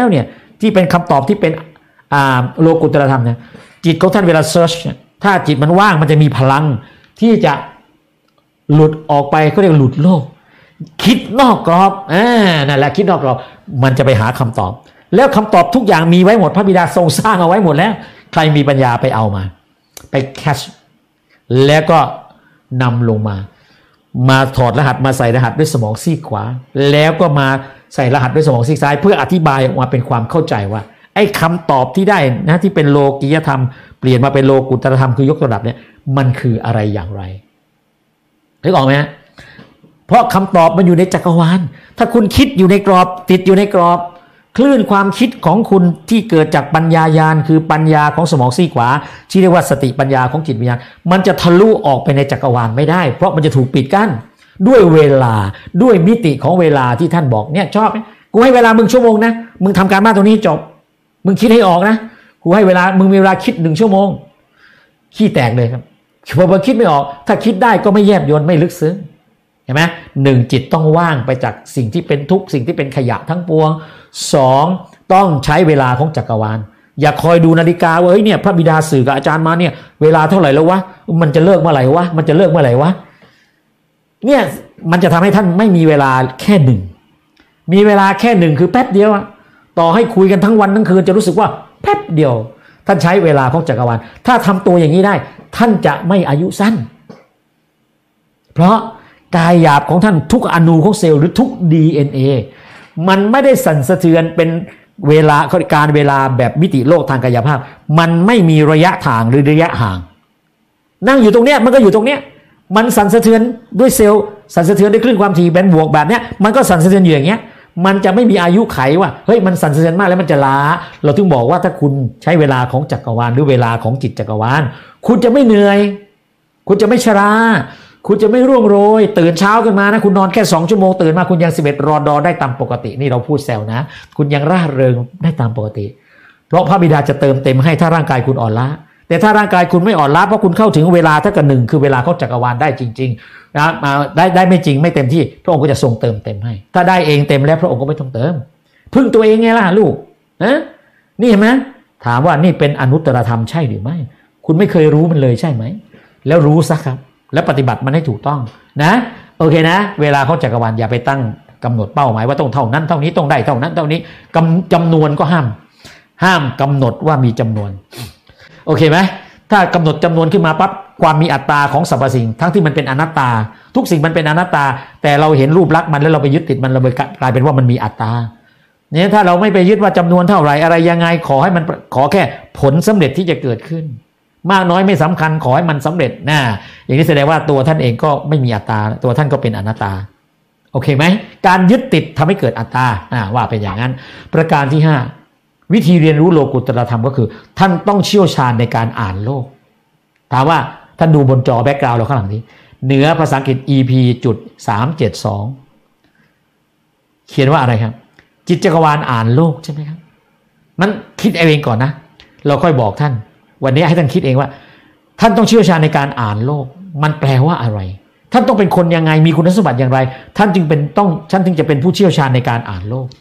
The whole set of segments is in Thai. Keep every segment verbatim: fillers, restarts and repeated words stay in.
แล้วเนี่ยที่เป็นคำตอบที่เป็นโลกุตตรธรรมเนี่ยจิตของท่านเวลาเซิร์ชถ้าจิตมันว่างมันจะมีพลังที่จะหลุดออกไปเขาเรียกหลุดโลกคิดนอกกรอบอ่านั่นแหละคิดนอกกรอบมันจะไปหาคำตอบแล้วคำตอบทุกอย่างมีไว้หมดพระบิดาทรงสร้างเอาไว้หมดแล้วใครมีปัญญาไปเอามาไปแคชแล้วก็นำลงมามาถอดรหัสมาใส่รหัสด้วยสมองซีกขวาแล้วก็มาใส่รหัสด้วยสมองซีกซ้ายเพื่ออธิบายออกมาเป็นความเข้าใจว่าไอ้คำตอบที่ได้นะที่เป็นโลกียธรรมเปลี่ยนมาเป็นโลกุตตรธรรมคือยกระดับเนี่ยมันคืออะไรอย่างไรนึกออกไหมฮะเพราะคำตอบมันอยู่ในจักรวาลถ้าคุณคิดอยู่ในกรอบติดอยู่ในกรอบคลื่นความคิดของคุณที่เกิดจากปัญญาญาณคือปัญญาของสมองซีกขวาที่เรียกว่าสติปัญญาของจิตวิญญาณมันจะทะลุออกไปในจักรวาลไม่ได้เพราะมันจะถูกปิดกั้นด้วยเวลาด้วยมิติของเวลาที่ท่านบอกเนี่ยชอบไหมกูให้เวลามึงชั่วโมงนะมึงทำการบ้านตรงนี้จบมึงคิดให้ออกนะกูให้เวลามึงมีเวลาคิดหนึ่งชั่วโมงขี้แตกเลยครับพอคิดไม่ออกถ้าคิดได้ก็ไม่แยบยลไม่ลึกซึ้งเห็นไหมหนึ่งจิตต้องว่างไปจากสิ่งที่เป็นทุกข์สิ่งที่เป็นขยะทั้งปวงสองต้องใช้เวลาของจักรวาลอย่าคอยดูนาฬิกาว่าเฮ้ยเนี่ยพระบิดาสื่อกับอาจารย์มาเนี่ยเวลาเท่าไหร่แล้ววะมันจะเลิกเมื่อไหร่วะมันจะเลิกเมื่อไหร่วะเนี่ยมันจะทำให้ท่านไม่มีเวลาแค่หนึ่งมีเวลาแค่หนึ่งคือแป๊บเดียวอะต่อให้คุยกันทั้งวันทั้งคืนจะรู้สึกว่าแป๊บเดียวท่านใช้เวลาของจักรวาลถ้าทำตัวอย่างนี้ได้ท่านจะไม่อายุสั้นเพราะกายหยาบของท่านทุกอนูของเซลล์หรือทุก ดี เอ็น เอ มันไม่ได้สั่นสะเทือนเป็นเวลาการเวลาแบบมิติโลกทางกายภาพมันไม่มีระยะทางหรือระยะห่างนั่งอยู่ตรงเนี้ยมันก็อยู่ตรงเนี้ยมันสั่นสะเทือนด้วยเซลล์สั่นสะเทือนด้วยคลื่นความถี่แบนบวกแบบเนี้ยมันก็สั่นสะเทือนอยู่อย่างเงี้ยมันจะไม่มีอายุไขว่าเฮ้ยมันสั่นสะเทือนมากแล้วมันจะล้าเราถึงบอกว่าถ้าคุณใช้เวลาของจักรวาลหรือเวลาของจิตจักรวาลคุณจะไม่เหนื่อยคุณจะไม่ชราคุณจะไม่ร่วงโรยตื่นเช้าขึ้นมานะคุณนอนแค่สองชั่วโมงตื่นมาคุณยังสิบเอ็ดรอดอได้ตามปกตินี่เราพูดแซวนะคุณยังร่าเริงได้ตามปกติเพราะพระบิดาจะเติมเต็มให้ถ้าร่างกายคุณอ่อนล้าแต่ถ้าร่างกายคุณไม่อ่อนล้าเพราะคุณเข้าถึงเวลาถ้ากับหนึ่งคือเวลาเขาจักรวาลได้จริงๆนะมาได้ได้ไม่จริงไม่เต็มที่พระองค์ก็จะทรงเติมเต็มให้ถ้าได้เองเต็มแล้วพระองค์ก็ไม่ต้องเติมพึ่งตัวเองไงล่ะลูกนะนี่เห็นไหมถามว่านี่เป็นอนุตตรธรรมใช่หรือไม่คุณไม่เคยรู้มันเลยใช่ไหมแล้วรู้ซะครับแล้วปฏิบัติมันให้ถูกต้องนะโอเคนะเวลาเขาจักรวาลอย่าไปตั้งกำหนดเป้าหมายว่าต้องเท่านั้นเท่านี้ต้องได้เท่านั้นเท่านี้กำจำนวนก็ห้ามห้ามกำหนดว่ามีจำนวนโอเคไหมถ้ากำหนดจำนวนขึ้นมาปั๊บความมีอัตตาของสรรพสิ่งทั้งที่มันเป็นอนัตตาทุกสิ่งมันเป็นอนัตตาแต่เราเห็นรูปลักษณ์มันแล้วเราไปยึดติดมันเรากลายเป็นว่ามันมีอัตตาเนี่ยถ้าเราไม่ไปยึดว่าจำนวนเท่าไหร่อะไรยังไงขอให้มันขอแค่ผลสำเร็จที่จะเกิดขึ้นมากน้อยไม่สำคัญขอให้มันสำเร็จนะอย่างนี้แสดงว่าตัวท่านเองก็ไม่มีอัตตาตัวท่านก็เป็นอนัตตาโอเคไหมการยึดติดทำให้เกิดอัตตาว่าเป็นอย่างนั้นประการที่ห้าวิธีเรียนรู้โลกุตตรธรรมก็คือท่านต้องเชี่ยวชาญในการอ่านโลกถามว่าท่านดูบนจอแบ็กกราวด์เราข้างหลังนี้เหนือภาษาอังกฤษ อี พี จุด สามเจ็ดสอง เขียนว่าอะไรครับจิตจักรวาลอ่านโลกใช่ไหมครับมันคิดเองก่อนนะเราค่อยบอกท่านวันนี้ให้ท่านคิดเองว่าท่านต้องเชี่ยวชาญในการอ่านโลกมันแปลว่าอะไรท่านต้องเป็นคนยังไงมีคุณสมบัติอย่างไรท่านจึงเป็นต้องท่านจึงจะเป็นผู้เชี่ยวชาญในการอ่านโลก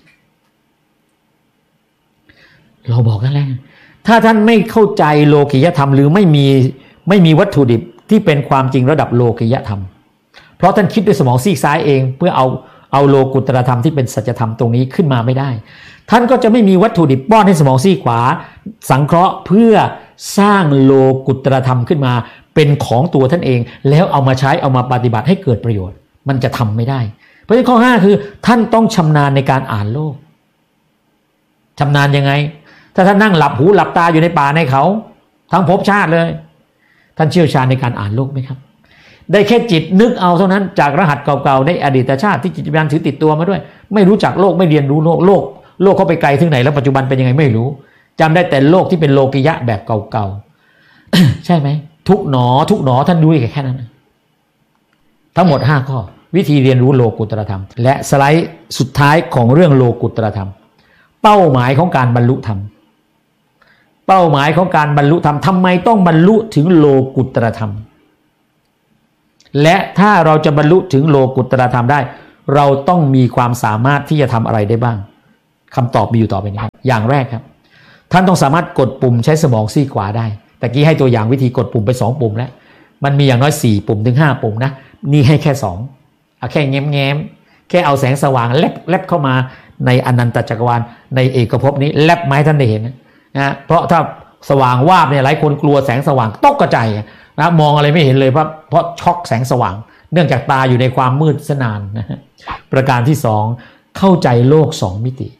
เราบอกกันแล้วถ้าท่านไม่เข้าใจโลกิยธรรมหรือไม่มีไม่มีวัตถุดิบที่เป็นความจริงระดับโลกิยธรรมเพราะท่านคิดด้วยสมองซีกซ้ายเองเพื่อเอาเอาโลกุตตรธรรมที่เป็นสัจธรรมตรงนี้ขึ้นมาไม่ได้ท่านก็จะไม่มีวัตถุดิบป้อนให้สมองซีกขวาสังเคราะห์เพื่อสร้างโลกุตตรธรรมขึ้นมาเป็นของตัวท่านเองแล้วเอามาใช้เอามาปฏิบัติให้เกิดประโยชน์มันจะทำไม่ได้เพราะฉะนั้นข้อห้าคือท่านต้องชำนาญในการอ่านโลกชำนาญยังไงถ้าท่านนั่งหลับหูหลับตาอยู่ในป่าในเขาทั้งภพชาติเลยท่านเชี่ยวชาญในการอ่านโลกไหมครับได้แค่จิตนึกเอาเท่านั้นจากรหัสเก่าๆในอดีตชาติที่จิตวิญญาณถือติดตัวมาด้วยไม่รู้จักโลกไม่เรียนรู้โลกโลกโลกเขาไปไกลถึงไหนแล้วปัจจุบันเป็นยังไงไม่รู้จำได้แต่โลกที่เป็นโลกิยะแบบเก่าๆ ใช่ไหมทุกหนอทุกหนอท่านดูแค่นั้นทั้งหมดห้าข้อวิธีเรียนรู้โลกุตตรธรรมและสไลด์สุดท้ายของเรื่องโลกุตตรธรรมเป้าหมายของการบรรลุธรรมเป้าหมายของการบรรลุธรรมทำไมต้องบรรลุถึงโลกุตตรธรรมและถ้าเราจะบรรลุถึงโลกุตตรธรรมได้เราต้องมีความสามารถที่จะทำอะไรได้บ้างคำตอบมีอยู่ต่อไปนี้ครับอย่างแรกครับท่านต้องสามารถกดปุ่มใช้สมองซีกขวาได้แต่กี้ให้ตัวอย่างวิธีกดปุ่มไปสองปุ่มแล้วมันมีอย่างน้อยสี่ปุ่มถึงห้าปุ่มนะนี่ให้แค่สองเอาแค่แง้มๆแค่เอาแสงสว่างแลบแลบเข้ามาในอนันตจักรวาลในเอกภพนี้แลบมาให้ท่านได้เห็นนะเพราะถ้าสว่างวาบเนี่ยหลายคนกลัวแสงสว่างตกกระจายนะมองอะไรไม่เห็นเลยเพราะเพราะช็อกแสงสว่างเนื่องจากตาอยู่ในความมืดซะนานนะประการที่สองเข้าใจโลกสองมิติ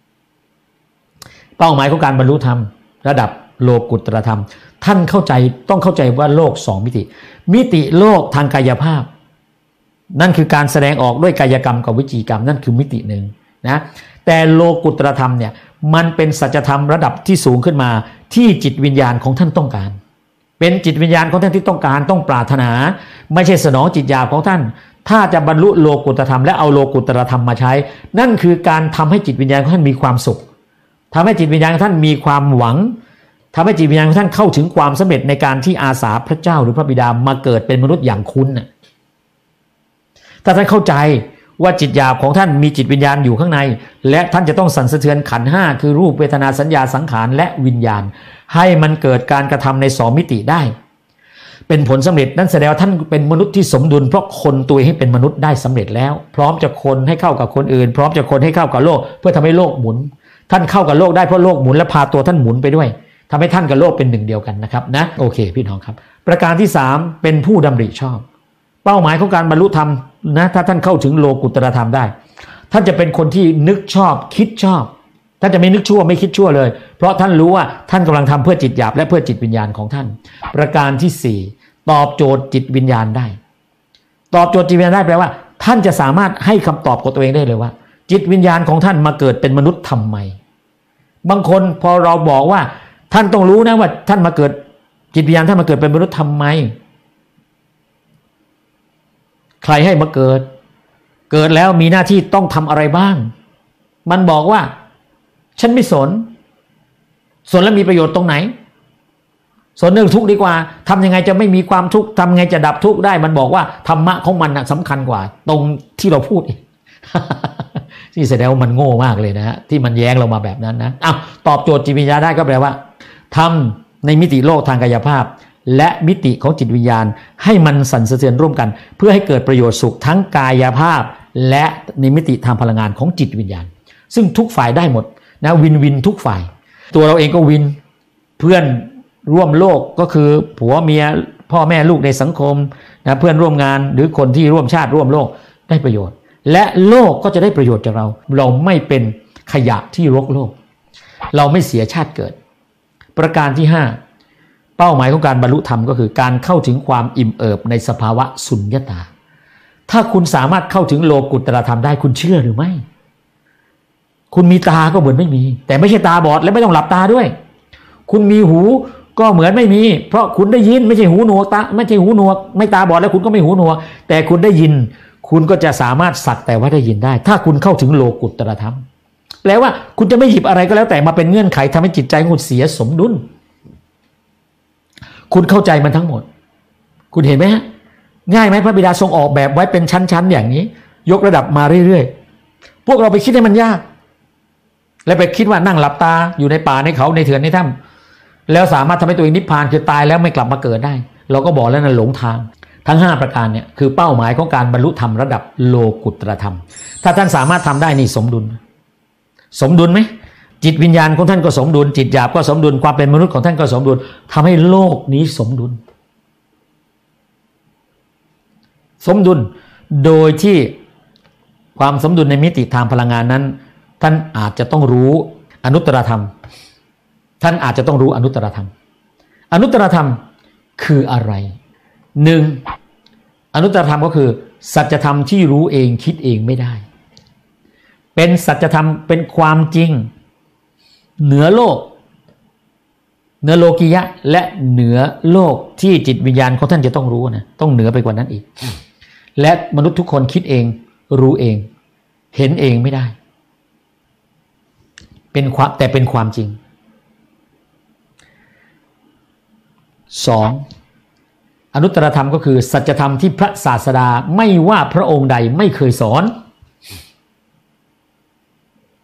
เป้าหมายของการบรรลุธรรมระดับโลกุตตรธรรมท่านเข้าใจต้องเข้าใจว่าโลกสองมิติมิติโลกทางกายภาพนั่นคือการแสดงออกด้วยกายกรรมกับวิจีกรรมนั่นคือมิติหนึ่งนะแต่โลกุตตรธรรมเนี่ยมันเป็นสัจธรรมระดับที่สูงขึ้นมาที่จิตวิญญาณของท่านต้องการเป็นจิตวิญญาณของท่านที่ต้องการต้องปรารถนาไม่ใช่สนองจิตหยาบของท่านถ้าจะบรรลุโลกุตตรธรรมและเอาโลกุตตรธรรมมาใช้นั่นคือการทำให้จิตวิญญาณของท่านมีความสุขทำให้จิตวิญญาณของท่านมีความหวังทำให้จิตวิญญาณของท่านเข้าถึงความสำเร็จในการที่อาสาพระเจ้าหรือพระบิดามาเกิดเป็นมนุษย์อย่างคุณน่ะถ้าท่านเข้าใจว่าจิตหยาบของท่านมีจิตวิญญาณอยู่ข้างในและท่านจะต้องสั่นสะเทือนขันธ์ห้าคือรูปเวทนาสัญญาสังขารและวิญญาณให้มันเกิดการกระทำในสองมิติได้เป็นผลสำเร็จนั่นแสดงว่าท่านเป็นมนุษย์ที่สมดุลเพราะคนตัวเองให้เป็นมนุษย์ได้สำเร็จแล้วพร้อมจะคนให้เข้ากับคนอื่นพร้อมจะคนให้เข้ากับโลกเพื่อทำให้โลกหมุนท่านเข้ากับโลกได้เพราะโลกหมุนและพาตัวท่านหมุนไปด้วยทำให้ท่านกับโลกเป็นหนึ่งเดียวกันนะครับนะโอเคพี่น้องครับประการที่สามเป็นผู้ดำริชอบเป้าหมายของการบรรลุธรรมนะถ้าท่านเข้าถึงโลกุตตรธรรมได้ท่านจะเป็นคนที่นึกชอบคิดชอบท่านจะไม่นึกชั่วไม่คิดชั่วเลยเพราะท่านรู้ว่าท่านกำลังทำเพื่อจิตหยาบและเพื่อจิตวิญญาณของท่านประการที่สี่ตอบโจทย์จิตวิญญาณได้ตอบโจทย์จิตวิญญาณได้แปลว่าท่านจะสามารถให้คำตอบกับตัวเองได้เลยว่าจิตวิญญาณของท่านมาเกิดเป็นมนุษย์ทำไมบางคนพอเราบอกว่าท่านต้องรู้นะว่าท่านมาเกิดจิตวิญญาณท่านมาเกิดเป็นมนุษย์ทำไมใครให้มาเกิดเกิดแล้วมีหน้าที่ต้องทำอะไรบ้างมันบอกว่าฉันไม่สนสนแล้วมีประโยชน์ตรงไหนสนเรื่องทุกข์ดีกว่าทำยังไงจะไม่มีความทุกข์ทำยังไงจะดับทุกข์ได้มันบอกว่าธรรมะของมันสำคัญกว่าตรงที่เราพูด ที่แสดงว่ามันโง่มากเลยนะฮะที่มันแย้งเรามาแบบนั้นนะอ้าวตอบโจทย์จิตวิญญาณได้ก็แปลว่าทำในมิติโลกทางกายภาพและมิติของจิตวิญญาณให้มันสั่นสะเทือนร่วมกันเพื่อให้เกิดประโยชน์สุขทั้งกายภาพและในมิติทางพลังงานของจิตวิญญาณซึ่งทุกฝ่ายได้หมดนะวินวินทุกฝ่ายตัวเราเองก็วินเพื่อนร่วมโลกก็คือผัวเมียพ่อแม่ลูกในสังคมนะเพื่อนร่วมงานหรือคนที่ร่วมชาติร่วมโลกได้ประโยชน์และโลกก็จะได้ประโยชน์จากเราเราไม่เป็นขยะที่รกโลกเราไม่เสียชาติเกิดประการที่ห้าเป้าหมายของการบรรลุธรรมก็คือการเข้าถึงความอิ่มเอิบในสภาวะสุญญตาถ้าคุณสามารถเข้าถึงโลกุตตรธรรมได้คุณเชื่อหรือไม่คุณมีตาก็เหมือนไม่มีแต่ไม่ใช่ตาบอดและไม่ต้องหลับตาด้วยคุณมีหูก็เหมือนไม่มีเพราะคุณได้ยินไม่ใช่หูหนวกตาไม่ใช่หูหนวกไม่ตาบอดแล้วคุณก็ไม่หูหนวกแต่คุณได้ยินคุณก็จะสามารถสักแต่ว่าได้ยินได้ถ้าคุณเข้าถึงโลกุตตรธรรมแปลว่าคุณจะไม่หยิบอะไรก็แล้วแต่มาเป็นเงื่อนไขทำให้จิตใจคุณเสียสมดุลคุณเข้าใจมันทั้งหมดคุณเห็นไหมฮะง่ายไหมพระบิดาทรงออกแบบไว้เป็นชั้นๆอย่างนี้ยกระดับมาเรื่อยๆพวกเราไปคิดให้มันยากและไปคิดว่านั่งหลับตาอยู่ในป่าในเขาในเถื่อนในถ้ำแล้วสามารถทำให้ตัวเองนิพพานคือตายแล้วไม่กลับมาเกิดได้เราก็บอกแล้วนะหลงทางทั้งห้าประการเนี่ยคือเป้าหมายของการบรรลุธรรมระดับโลกุตตรธรรมถ้าท่านสามารถทำได้นี่สมดุลสมดุลไหมจิตวิญญาณของท่านก็สมดุลจิตหยาบก็สมดุลความเป็นมนุษย์ของท่านก็สมดุลทำให้โลกนี้สมดุลสมดุลโดยที่ความสมดุลในมิติทางพลังงานนั้นท่านอาจจะต้องรู้อนุตตรธรรมท่านอาจจะต้องรู้อนุตตรธรรมอนุตตรธรรมคืออะไรหนึ่งอนุตตรธรรมก็คือสัจธรรมที่รู้เองคิดเองไม่ได้เป็นสัจธรรมเป็นความจริงเหนือโลกเหนือโลกียะและเหนือโลกที่จิตวิญญาณของท่านจะต้องรู้นะต้องเหนือไปกว่านั้นอีกและมนุษย์ทุกคนคิดเองรู้เองเห็นเองไม่ได้เป็นความแต่เป็นความจริงสองอนุตตรธรรมก็คือสัจธรรมที่พระศาสดาไม่ว่าพระองค์ใดไม่เคยสอน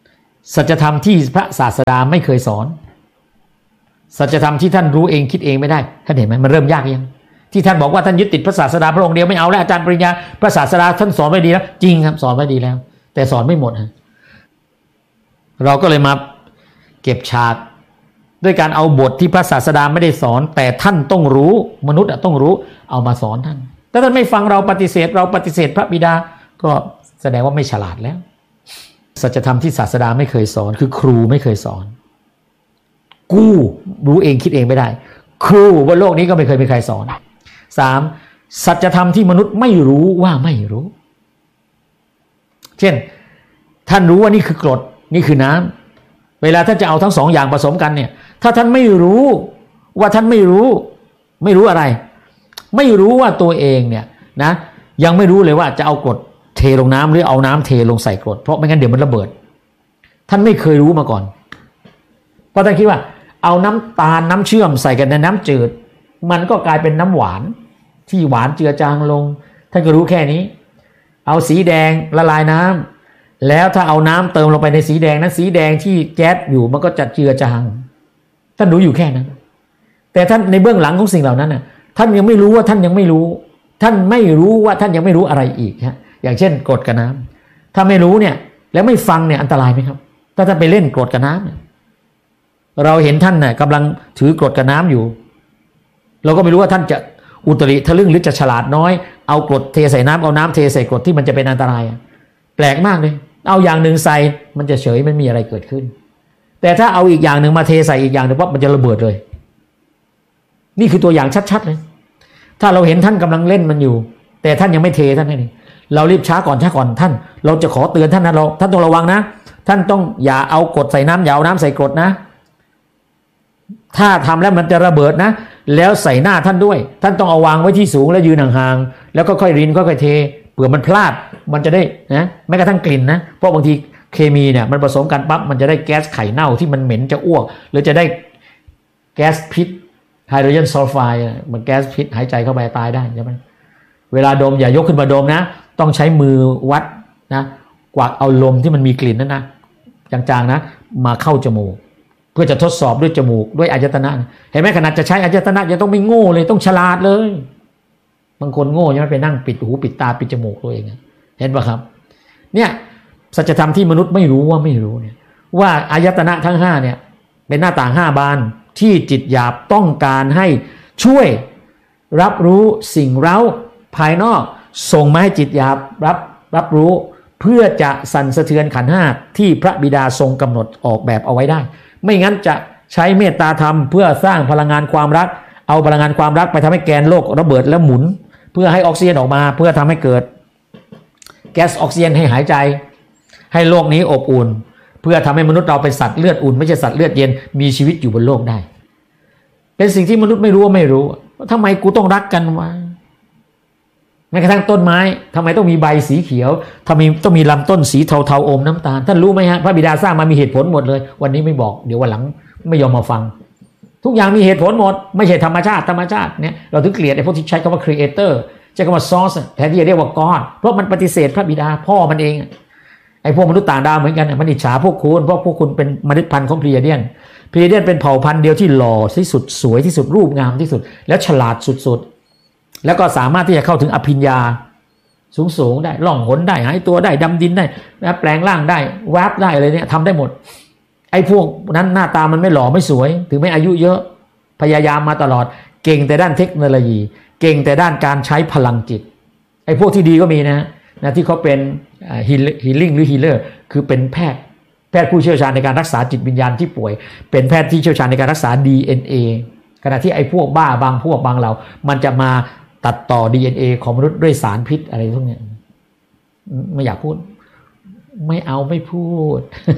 สัจธรรมที่พระศาสดาไม่เคยสอนสัจธรรมที่ท่านรู้เองคิดเองไม่ได้ท่านเห็นไหมมันเริ่มยากยังที่ท่านบอกว่าท่านยึดติดพระศาสดาพระองค์เดียวไม่เอาแล้วอาจารย์ปริญญาพระศาสดาท่านสอนไว้ดีแล้วจริงครับสอนไว้ดีแล้วแต่สอนไม่หมดฮะเราก็เลยมาเก็บฉากด้วยการเอาบทที่พระศาสดาไม่ได้สอนแต่ท่านต้องรู้มนุษย์ต้องรู้เอามาสอนท่านถ้าท่านไม่ฟังเราปฏิเสธเราปฏิเสธพระบิดาก็แสดงว่าไม่ฉลาดแล้วสัจธรรมที่ศาสดาไม่เคยสอนคือครูไม่เคยสอนกูรู้เองคิดเองไม่ได้ครูบนโลกนี้ก็ไม่เคยมีใครสอนสามสัจธรรมที่มนุษย์ไม่รู้ว่าไม่รู้เช่นท่านรู้ว่านี่คือกรดนี่คือน้ำเวลาท่านจะเอาทั้งสองอย่างผสมกันเนี่ยถ้าท่านไม่รู้ว่าท่านไม่รู้ไม่รู้อะไรไม่รู้ว่าตัวเองเนี่ยนะยังไม่รู้เลยว่าจะเอากรดเทลงน้ำหรือเอาน้ำเทลงใส่กรดเพราะไม่งั้นเดี๋ยวมันระเบิดท่านไม่เคยรู้มาก่อนเพราะท่านคิดว่าเอาน้ำตาลน้ำเชื่อมใส่กันในน้ำจืดมันก็กลายเป็นน้ำหวานที่หวานเจือจางลงท่านก็รู้แค่นี้เอาสีแดงละลายน้ำแล้วถ้าเอาน้ำเติมลงไปในสีแดงนั้นสีแดงที่แก๊สอยู่มันก็จะเจือจางท่านรู้อยู่แค่นั้นแต่ท่านในเบื้องหลังของสิ่งเหล่านั้นน่ะท่านยังไม่รู้ว่าท่านยังไม่รู้ท่านไม่รู้ว่าท่านยังไม่รู้อะไรอีกฮะอย่างเช่นกรดกับน้ำถ้าไม่รู้เนี่ยแล้วไม่ฟังเนี่ยอันตรายไหมครับถ้าท่านไปเล่นกรดกับน้ำเนี่ยเราเห็นท่านน่ะกำลังถือกรดกับน้ำอยู่เราก็ไม่รู้ว่าท่านจะอุตริทะลึ่งหรือจะฉลาดน้อยเอากรดเทใส่น้ำเอาน้ำเทใส่กรดที่มันจะเป็นอันตรายแปลกมากเลยเอาอย่างหนึ่งใส่มันจะเฉยไม่มีอะไรเกิดขึ้นแต่ถ้าเอาอีกอย่างหนึ่งมาเทใส่อีกอย่างหนึ่งปั๊บมันจะระเบิดเลยนี่คือตัวอย่างชัดๆเลยถ้าเราเห็นท่านกำลังเล่นมันอยู่แต่ท่านยังไม่เทท่านนี่เรารีบช้าก่อนช้าก่อนท่านเราจะขอเตือนท่านนะเราท่านต้องระวังนะท่านต้องอย่าเอากรดใส่น้ำอย่าเอาน้ำใส่กรดนะถ้าทำแล้วมันจะระเบิดนะแล้วใส่หน้าท่านด้วยท่านต้องเอาวางไว้ที่สูงแล้วยืนห่างๆแล้วก็ค่อยรินค่อยๆเทเผื่อมันพลาดมันจะได้นะแม้กระทั่งกลิ่นนะเพราะบางทีเคมีเนี่ยมันผสมกันปั๊บมันจะได้แก๊สไข่เน่าที่มันเหม็นจะอ้วกหรือจะได้แก๊สพิษไฮโดรเจนซัลไฟด์มันแก๊สพิษหายใจเข้าไปตายได้ใช่ไหมเวลาดมอย่ายกขึ้นมาดมนะต้องใช้มือวัดนะกวักเอาลมที่มันมีกลิ่นนั่นนะจางๆนะมาเข้าจมูกเพื่อจะทดสอบด้วยจมูกด้วยอายตนะเห็นไหมขนาดจะใช้อายตนะยังต้องไม่โง่เลยต้องฉลาดเลยบางคนโง่ยังไม่ไปนั่งปิดหูปิดตาปิดจมูกตัวเองเห็นป่ะครับเนี่ยสัจธรรมที่มนุษย์ไม่รู้ว่าไม่รู้เนี่ยว่าอายตนะทั้งห้าเนี่ยเป็นหน้าต่างห้าบานที่จิตหยาบต้องการให้ช่วยรับรู้สิ่งเร้าภายนอกส่งมาให้จิตหยาบรับรับรู้เพื่อจะสั่นสะเทือนขันธ์ห้าที่พระบิดาทรงกำหนดออกแบบเอาไว้ได้ไม่งั้นจะใช้เมตตาธรรมเพื่อสร้างพลังงานความรักเอาพลังงานความรักไปทำให้แกนโลกระเบิดแล้วหมุนเพื่อให้ออกซิเจนออกมาเพื่อทำให้เกิดแก๊สออกซิเจนให้หายใจให้โลกนี้อบอุ่นเพื่อทำให้มนุษย์เราเป็นสัตว์เลือดอุ่นไม่ใช่สัตว์เลือดเย็นมีชีวิตอยู่บนโลกได้เป็นสิ่งที่มนุษย์ไม่รู้ว่าไม่รู้ทำไมกูต้องรักกันวะแม้กระทั่งต้นไม้ทำไมต้องมีใบสีเขียวทำไมต้องมีลำต้นสีเทาๆอมน้ำตาลท่านรู้ไหมฮะพระบิดาสร้างมามีเหตุผลหมดเลยวันนี้ไม่บอกเดี๋ยววันหลังไม่ยอมมาฟังทุกอย่างมีเหตุผลหมดไม่ใช่ธรรมชาติธรรมชาติเนี่ยเราถึงเกลียดไอ้พวกที่ใช้คำว่า creator ใช้คำว่า source แทนที่จะเรียกว่า God เพราะมันปฏิเสธพระบิดาพ่อมันเองไอ้พวกมนุษย์ต่างดาวเหมือนกันมันอิจฉาพวกคุณเพราะพวกคุณเป็นมนุษย์พันธุ์ของพลีเดียนพลีเดียนเป็นเผ่าพันธุ์เดียวที่หล่อที่สุดสวยที่สุดรูปงามที่สุดแล้วฉลาดสุดๆแล้วก็สามารถที่จะเข้าถึงอภิญญาสูงๆได้ล่องหนได้หายตัวได้ดำดินได้แปลงร่างได้วาร์ปได้อะไรเนี่ยทำได้หมดไอ้พวกนั้นหน้าตามันไม่หล่อไม่สวยถึงไม่อายุเยอะพยายามมาตลอดเก่งแต่ด้านเทคโนโลยีเก่งแต่ด้านการใช้พลังจิตไอ้พวกที่ดีก็มีนะนะที่เขาเป็นฮีลิ่งหรือฮีเลอร์คือเป็นแพทย์แพทย์ผู้เชี่ยวชาญในการรักษาจิตวิญญาณที่ป่วยเป็นแพทย์ที่เชี่ยวชาญในการรักษา ดี เอ็น เอ ขณะที่ไอ้พวกบ้าบางพวกบางเหล่ามันจะมาตัดต่อ ดี เอ็น เอ ของมนุษย์ด้วยสารพิษอะไรพวกนี้ไม่อยากพูดไม่เอาไม่พูด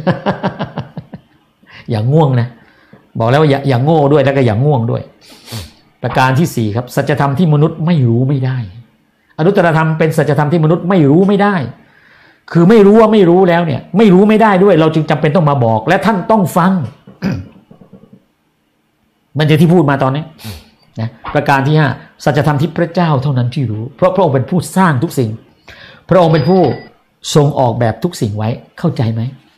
อย่างง่วงนะบอกแล้วว่าอย่าอย่างโง่ด้วยแล้วก็อย่างง่วงด้วยประการที่สี่ครับสัจธรรมที่มนุษย์ไม่รู้ไม่ได้อนุตตรธรรมเป็นสัจธรรมที่มนุษย์ไม่รู้ไม่ได้คือไม่รู้ว่าไม่รู้แล้วเนี่ยไม่รู้ไม่ได้ด้วยเราจึงจำเป็นต้องมาบอกและท่านต้องฟัง มันจะที่พูดมาตอนนี้นะประการที่ห้าสัจธรรมที่พระเจ้าเท่านั้นที่รู้เพราะพระองค์เป็นผู้สร้างทุกสิ่งพระองค์เป็นผู้ทรงออกแบบทุกสิ่งไว้เข้าใจไหม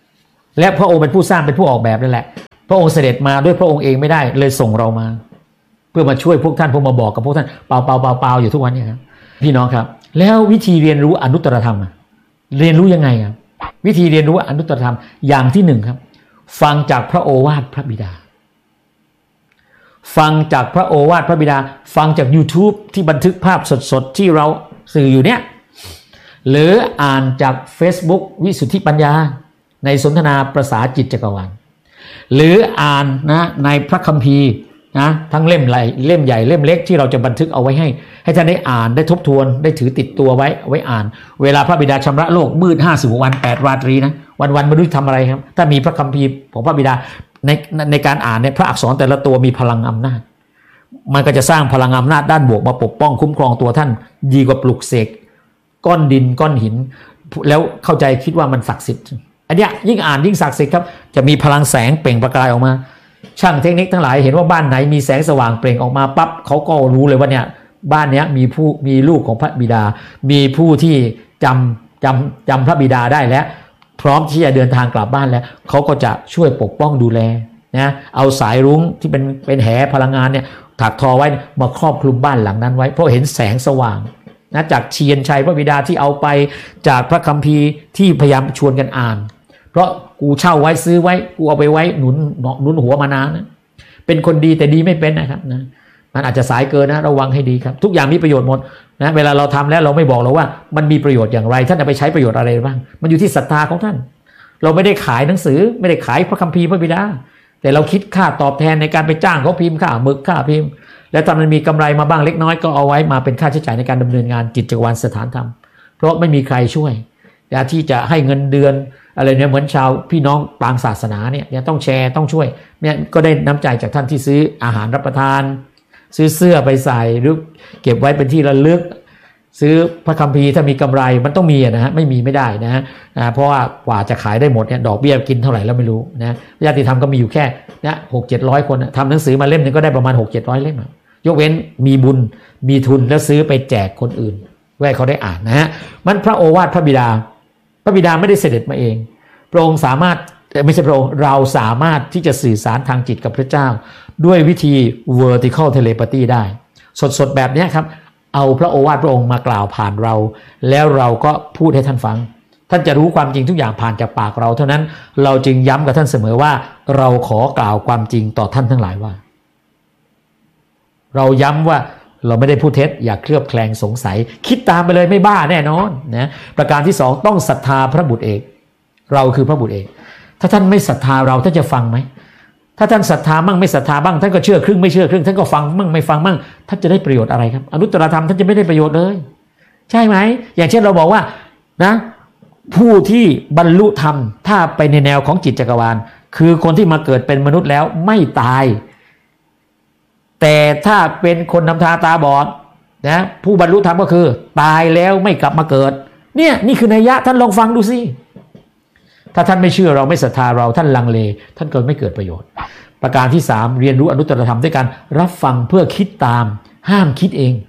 และพระองค์เป็นผู้สร้างเป็นผู้ออกแบบนั่นแหละพระองค์เสด็จมาด้วยพระองค์เองไม่ได้เลยส่งเรามาเพื่อมาช่วยพวกท่านเพื่อมาบอกกับพวกท่านเปล่าเปล่าเปล่าเปล่าอยู่ทุกวันนี้ครับพี่น้องครับแล้ววิธีเรียนรู้อนุตตรธรรมเรียนรู้ยังไงครับวิธีเรียนรู้อนุตตรธรรมอย่างที่หนึ่งครับฟังจากพระโอวาทพระบิดาฟังจากพระโอวาทพระบิดาฟังจาก YouTube ที่บันทึกภาพสดๆที่เราสื่ออยู่เนี่ยหรืออ่านจาก Facebook วิสุทธิปัญญาในสนทนาประสาจิตจักรวาลหรืออ่านนะในพระคัมภีร์นะทั้งเล่มใหญ่เล่มใหญ่เล่มเล็กที่เราจะบันทึกเอาไว้ให้ให้ท่านได้อ่านได้ทบทวนได้ถือติดตัวไว้ไว้อ่านเวลาพระบิดาชำระโลกมืดห้าสิบวันแปดราตรีนะวันๆไม่รู้ทำอะไรครับถ้ามีพระคัมภีร์ของพระบิดาในในการอ่านเนี่ยพระอักษรแต่ละตัวมีพลังอำนาจมันก็จะสร้างพลังอำนาจด้านบวกมาปกป้องคุ้มครองตัวท่านดีกว่าปลุกเสกก้อนดินก้อนหินแล้วเข้าใจคิดว่ามันศักดิ์สิทธิ์อันเนี้ยยิ่งอ่านยิ่งศักดิ์สิทธิ์ครับจะมีพลังแสงเปล่งประกายออกมาช่างเทคนิคทั้งหลายเห็นว่าบ้านไหนมีแสงสว่างเปล่งออกมาปั๊บเขาก็รู้เลยว่าเนี่ยบ้านเนี้ยมีผู้มีลูกของพระบิดามีผู้ที่จำจำจำพระบิดาได้แล้วพร้อมที่จะเดินทางกลับบ้านแล้วเขาก็จะช่วยปกป้องดูแลนะเอาสายรุ้งที่เป็นเป็นแหพลังงานเนี่ยถักทอไว้มาครอบคลุมบ้านหลังนั้นไว้เพราะเห็นแสงสว่างนะจากเทียนชัยพระบิดาที่เอาไปจากพระคัมภีร์ที่พยายามชวนกันอ่านเพราะกูเช่าไว้ซื้อไว้กูเอาไปไว้หนุนหนุนหัวมานานนะเป็นคนดีแต่ดีไม่เป็นนะครับนะมันอาจจะสายเกินนะระวังให้ดีครับทุกอย่างมีประโยชน์หมดนะเวลาเราทำแล้วเราไม่บอกเราว่ามันมีประโยชน์อย่างไรท่านเอาไปใช้ประโยชน์อะไรบ้างมันอยู่ที่ศรัทธาของท่านเราไม่ได้ขายหนังสือไม่ได้ขายพระคัมภีร์พระบิดาแต่เราคิดค่าตอบแทนในการไปจ้างเขาพิมพ์ค่าหมึกค่าพิมพ์แล้วถ้ามันมีกำไรมาบ้างเล็กน้อยก็เอาไว้มาเป็นค่าใช้จ่ายในการดำเนินงานจิตจักรวาลสถานธรรมเพราะไม่มีใครช่วยอย่าที่จะให้เงินเดือนอะไรเนี่ยเหมือนชาวพี่น้องปางศาสนาเนี่ยยังต้องแชร์ต้องช่วยเนี่ยก็ได้น้ำใจจากท่านที่ซื้ออาหารรับประทานซื้อเสื้อไปใส่หรือเก็บไว้เป็นที่ระลึกซื้อพระคัมภีร์ถ้ามีกำไรมันต้องมีนะฮะไม่มีไม่ได้นะฮะเพราะว่ากว่าจะขายได้หมดเนี่ยดอกเบี้ยกินเท่าไหร่แล้วไม่รู้นะญาติธรรมก็มีอยู่แค่เนี่ยหกเจ็ดร้อยคนทำหนังสือมาเล่มนึงก็ได้ประมาณหกเจ็ดร้อยเล่มยกเว้นมีบุญมีทุนแล้วซื้อไปแจกคนอื่นไว้เขาได้อ่านนะฮะมันพระโอวาทพระบิดาพระบิดาไม่ได้เสด็จมาเองพระองค์สามารถไม่ใช่พระองค์เราสามารถที่จะสื่อสารทางจิตกับพระเจ้าด้วยวิธี vertical telepathy ได้สดๆแบบนี้ครับเอาพระโอวาทพระองค์มากล่าวผ่านเราแล้วเราก็พูดให้ท่านฟังท่านจะรู้ความจริงทุกอย่างผ่านจากปากเราเท่านั้นเราจึงย้ำกับท่านเสมอว่าเราขอกล่าวความจริงต่อท่านทั้งหลายว่าเราย้ำว่าเราไม่ได้พูดเท็จอย่าเคลือบแคลงสงสัยคิดตามไปเลยไม่บ้าแน่นอนนะประการที่สองต้องศรัทธาพระบุตรเอกเราคือพระบุตรเอกถ้าท่านไม่ศรัทธาเราท่านจะฟังไหมถ้าท่านศรัทธามั่งไม่ศรัทธาบ้างท่านก็เชื่อครึ่งไม่เชื่อครึ่งท่านก็ฟังมั่งไม่ฟังมั่งท่านจะได้ประโยชน์อะไรครับอนุตตรธรรมท่านจะไม่ได้ประโยชน์เลยใช่ไหมอย่างเช่นเราบอกว่านะผู้ที่บรรลุธรรมถ้าไปในแนวของจิตจักรวาลคือคนที่มาเกิดเป็นมนุษย์แล้วไม่ตายแต่ถ้าเป็นคนนำทางตาบอดนะผู้บรรลุธรรมก็คือตายแล้วไม่กลับมาเกิดเนี่ยนี่คือนัยยะท่านลองฟังดูสิถ้าท่านไม่เชื่อเราไม่ศรัทธาเราท่านลังเลท่านก็ไม่เกิดประโยชน์ประการที่สามเรียนรู้อนุตตรธรรมด้วยการรับฟังเพื่อคิดตามห้ามคิดเอง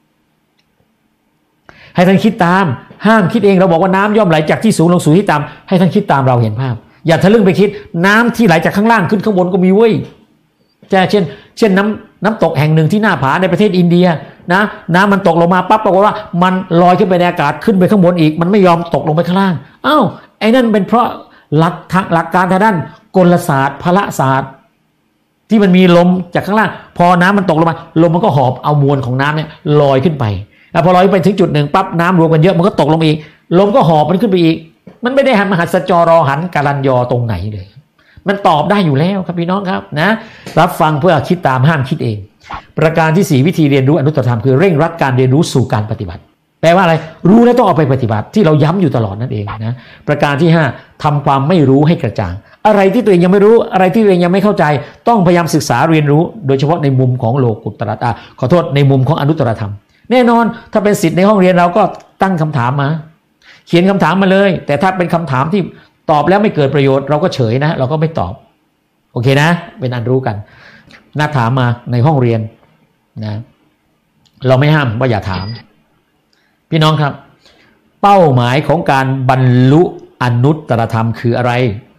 ให้ท่านคิดตามห้ามคิดเองเราบอกว่าน้ำย่อมไหลจากที่สูงลงสู่ที่ต่ำให้ท่านคิดตามเราเห็นภาพอย่าทะลึ่งไปคิดน้ำที่ไหลจากข้างล่างขึ้นข้างบนก็มีเว้ยเช่นเช่นน้ำน้ำตกแห่งหนึ่งที่หน้าผาในประเทศอินเดียนะน้ำมันตกลงมาปั๊บปรากฏว่ามันลอยขึ้นไปในอากาศขึ้นไปข้างบนอีกมันไม่ยอมตกลงไปข้างล่างอ้าวไอ้นั่นเป็นเพราะหลักทางหลักการทางด้านกลศาสตร์พละศาสตร์ที่มันมีลมจากข้างล่างพอน้ำมันตกลงมาลมมันก็หอบเอามวลของน้ำเนี่ยลอยขึ้นไปแล้วพอลอยไปถึงจุดหนึ่งปั๊บน้ำรวมกันเยอะมันก็ตกลงอีกลมก็หอบมันขึ้นไปอีกมันไม่ได้หันมหัศจรอหันการันยอตรงไหนเลยมันตอบได้อยู่แล้วครับพี่น้องครับนะรับฟังเพื่อคิดตามห้ามคิดเองประการที่สี่วิธีเรียนรู้อนุตตรธรรมคือเร่งรัดการเรียนรู้สู่การปฏิบัติแปลว่าอะไรรู้แล้วต้องเอาไปปฏิบัติที่เราย้ำอยู่ตลอดนั่นเองนะประการที่ห้าทำความไม่รู้ให้กระจ่างอะไรที่ตัวเองยังไม่รู้อะไรที่ตัวเองยังไม่เข้าใจต้องพยายามศึกษาเรียนรู้โดยเฉพาะในมุมของโลกุตตรธรรมขอโทษในมุมของอนุตตรธรรมแน่นอนถ้าเป็นศิษย์ในห้องเรียนเราก็ตั้งคำถามมาเขียนคำถามมาเลยแต่ถ้าเป็นคำถามที่ตอบแล้วไม่เกิดประโยชน์เราก็เฉยนะเราก็ไม่ตอบโอเคนะเป็นอันรู้กันนักถามมาในห้องเรียนนะเราไม่ห้ามว่าอย่าถามพี่น้องครับเป้าหมายของการบรรลุอนุตตรธรรมคืออะไร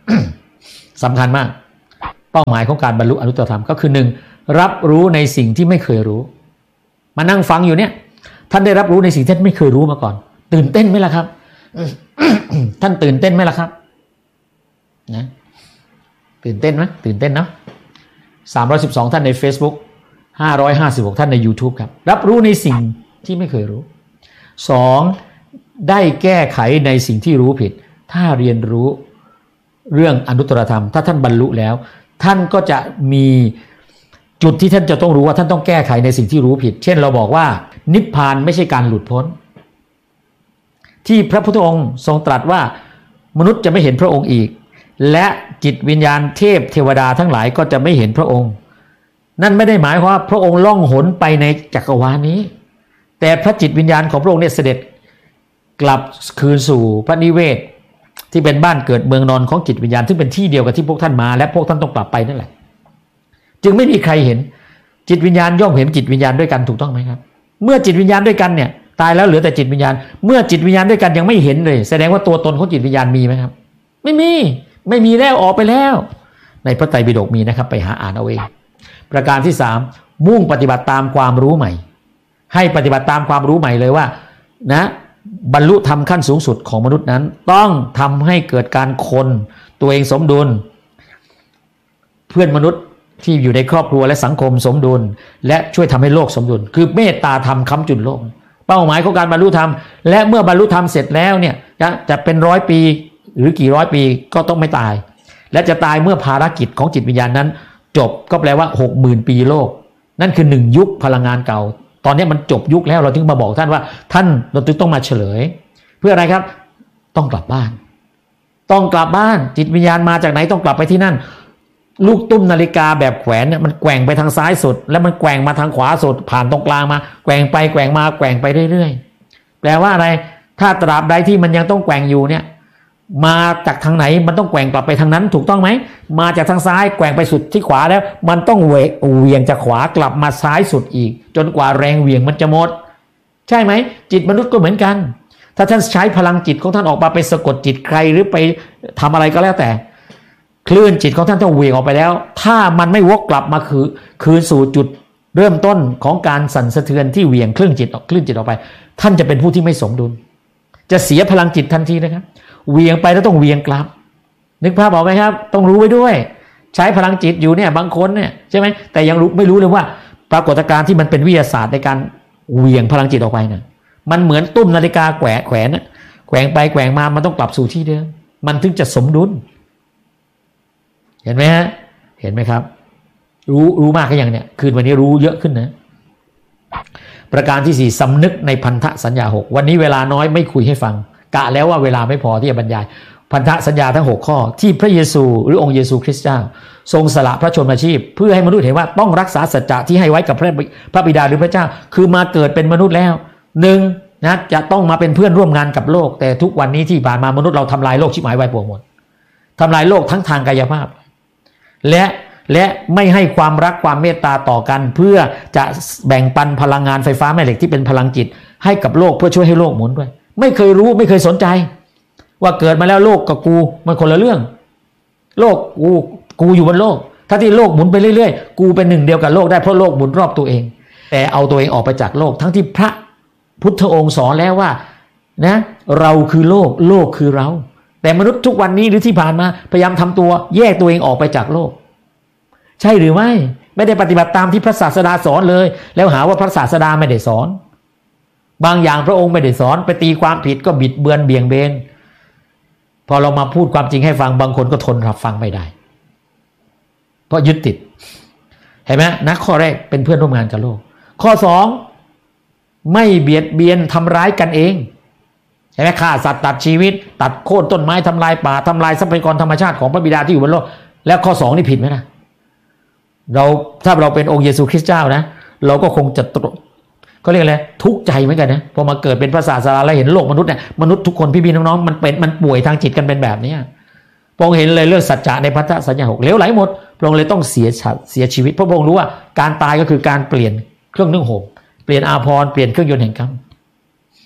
สำคัญมากเป้าหมายของการบรรลุอนุตตรธรรมก็คือหนึ่งรับรู้ในสิ่งที่ไม่เคยรู้มานั่งฟังอยู่เนี่ยท่านได้รับรู้ในสิ่งที่ท่านไม่เคยรู้มาก่อนตื่นเต้นไหมล่ะครับ ท่านตื่นเต้นไหมล่ะครับนะตื่นเต้นไหมตื่นเต้นเนาะสามร้อยสิบสองท่านใน Facebook ห้าร้อยห้าสิบหกท่านใน YouTube ครับรับรู้ในสิ่งที่ไม่เคยรู้สองได้แก้ไขในสิ่งที่รู้ผิดถ้าเรียนรู้เรื่องอนุตตรธรรมถ้าท่านบรรลุแล้วท่านก็จะมีจุดที่ท่านจะต้องรู้ว่าท่านต้องแก้ไขในสิ่งที่รู้ผิดเช่นเราบอกว่านิพพานไม่ใช่การหลุดพ้นที่พระพุทธองค์ทรงตรัสว่ามนุษย์จะไม่เห็นพระองค์อีกและจิตวิญญาณเทพเทวดาทั้งหลายก็จะไม่เห็นพระองค์นั่นไม่ได้หมายความว่าพระองค์ล่องหนไปในจักรวาลนี้แต่พระจิตวิญญาณของพระองค์เนี่ยเสด็จกลับคืนสู่พระนิเวศที่เป็นบ้านเกิดเมืองนอนของจิตวิญญาณซึ่งเป็นที่เดียวกับที่พวกท่านมาและพวกท่านต้องกลับไปนั่นแหละจึงไม่มีใครเห็นจิตวิญญาณย่อมเห็นจิตวิญญาณด้วยกันถูกต้องไหมครับเมื่อจิตวิญญาณด้วยกันเนี่ยตายแล้วเหลือแต่จิตวิญญาณเมื่อจิตวิญญาณด้วยกันยังไม่เห็นเลยแสดงว่าตัวตนของจิตวิญญาณมีไหมครับไม่มีไม่มีแล้วออกไปแล้วในพระไตรปิฎกมีนะครับไปหาอ่านเอาเองประการที่สามมุ่งปฏิบัติตามความรู้ใหม่ให้ปฏิบัติตามความรู้ใหม่เลยว่านะบรรลุธรรมขั้นสูงสุดของมนุษย์นั้นต้องทำให้เกิดการคนตัวเองสมดุลเพื่อนมนุษย์ที่อยู่ในครอบครัวและสังคมสมดุลและช่วยทำให้โลกสมดุลคือเมตตาธรรมค้ำจุนโลกเป้าหมายของการบรรลุธรรมและเมื่อบรรลุธรรมเสร็จแล้วเนี่ยจะจะเป็นร้อยปีหรือกี่ร้อยปีก็ต้องไม่ตายและจะตายเมื่อภารกิจของจิตวิญญาณนั้นจบก็แปลว่า หกหมื่น ปีโลกนั่นคือหนึ่งยุคพลังงานเก่าตอนนี้มันจบยุคแล้วเราถึงมาบอกท่านว่าท่านเราต้องมาเฉลยเพื่ออะไรครับต้องกลับบ้านต้องกลับบ้านจิตวิญญาณมาจากไหนต้องกลับไปที่นั่นลูกตุ้มนาฬิกาแบบแขวนเนี่ยมันแกว่งไปทางซ้ายสุดแล้วมันแกว่งมาทางขวาสุดผ่านตรงกลางมาแกว่งไปแกว่งมาแกว่งไปเรื่อยๆแปลว่าอะไรถ้าตราบใดที่มันยังต้องแกว่งอยู่เนี่ยมาจากทางไหนมันต้องแกว่งกลับไปทางนั้นถูกต้องไหมมาจากทางซ้ายแกว่งไปสุดที่ขวาแล้วมันต้องเวียงจากขวากลับมาซ้ายสุดอีกจนกว่าแรงเหวี่ยงมันจะหมดใช่ไหมจิตมนุษย์ก็เหมือนกันถ้าท่านใช้พลังจิตของท่านออกมาไปสะกดจิตใครหรือไปทำอะไรก็แล้วแต่คลื่นจิตของท่านต้องเหวี่ยงออกไปแล้วถ้ามันไม่วกกลับมาคือคืนสู่จุดเริ่มต้นของการสั่นสะเทือนที่เหวี่ยงคลื่นจิตออกคลื่นจิตออกไปท่านจะเป็นผู้ที่ไม่สมดุลจะเสียพลังจิตทันทีนะครับเหวี่ยงไปแล้วต้องเหวี่ยงกลับนึกภาพออกไหมครับต้องรู้ไว้ด้วยใช้พลังจิตอยู่เนี่ยบางคนเนี่ยใช่ไหมแต่ยังรู้ไม่รู้เลยว่าปรากฏการณ์ที่มันเป็นวิทยาศาสตร์ในการเหวี่ยงพลังจิตออกไปเนี่ยมันเหมือนตุ้มนาฬิกาแขวนแขวนแขวนไปแขวนมามันต้องกลับสู่ที่เดิมมันถึงจะสมดุลเห็นไหมฮะเห็นไหมครับรู้รู้มากก็อย่างเนี่ยคืนวันนี้รู้เยอะขึ้นนะประการที่สี่สำนึกในพันธสัญญาหกวันนี้เวลาน้อยไม่คุยให้ฟังกะแล้วว่าเวลาไม่พอที่จะบรรยายพันธสัญญาทั้งหกข้อที่พระเยซูหรือองค์เยซูคริสต์เจ้าทรงสละพระชนมาชีพเพื่อให้มนุษย์เห็นว่าต้องรักษาสัจจะที่ให้ไว้กับพระพระบิดาหรือพระเจ้าคือมาเกิดเป็นมนุษย์แล้วหนึ่งนะจะต้องมาเป็นเพื่อนร่วมงานกับโลกแต่ทุกวันนี้ที่ผ่านมามนุษย์เราทำลายโลกชิบหายวายป่วงหมดทำลายโลกทั้งทางกายภาพและและไม่ให้ความรักความเมตตาต่อกันเพื่อจะแบ่งปันพลังงานไฟฟ้าแม่เหล็กที่เป็นพลังจิตให้กับโลกเพื่อช่วยให้โลกหมุนด้วยไม่เคยรู้ไม่เคยสนใจว่าเกิดมาแล้วโลกกับกูมันคนละเรื่องโลกกูกูอยู่บนโลกถ้าที่โลกหมุนไปเรื่อยๆกูเป็นหนึ่งเดียวกับโลกได้เพราะโลกหมุนรอบตัวเองแต่เอาตัวเองออกไปจากโลกทั้งที่พระพุทธองค์สอนแล้วว่านะเราคือโลกโลกคือเราแต่มนุษย์ทุกวันนี้หรือที่ผ่านมาพยายามทำตัวแยกตัวเองออกไปจากโลกใช่หรือไม่ไม่ได้ปฏิบัติตามที่พระศาสดาสอนเลยแล้วหาว่าพระศาสดาไม่ได้สอนบางอย่างพระองค์ไม่ได้สอนไปตีความผิดก็บิดเบือนเบี่ยงเบนพอเรามาพูดความจริงให้ฟังบางคนก็ทนรับฟังไม่ได้เพราะยึดติดเห็นไหมนักข้อแรกเป็นเพื่อนร่วมงานกับโลกข้อสองไม่เบียดเบียนทำร้ายกันเองเห็นไหมฆ่าสัตว์ตัดชีวิตตัดโค่นต้นไม้ทำลายป่าทำลายทรัพยากรธรรมชาติของพระบิดาที่อยู่บนโลกแล้วข้อสองนี่ผิดไหมนะเราถ้าเราเป็นองค์เยซูคริสต์เจ้านะเราก็คงจะเขาเรียกอะไรทุกข์ใจเหมือนกันนะพอมาเกิดเป็นพระศาสดาแล้วเห็นโลกมนุษย์เนี่ยมนุษย์ทุกคนพี่ๆน้องๆมันเป็นมันป่วยทางจิตกันเป็นแบบนี้พระองค์เห็นเลยเรื่องสัจจะในพันธสัญญาหกเหลวไหลหมดพระองค์เลยต้องเสียเสียชีวิตเพราะพระองค์รู้ว่าการตายก็คือการเปลี่ยนเครื่องนึ่งห่มเปลี่ยนอาภรณ์เปลี่ยนเครื่องยนต์แห่งกรรม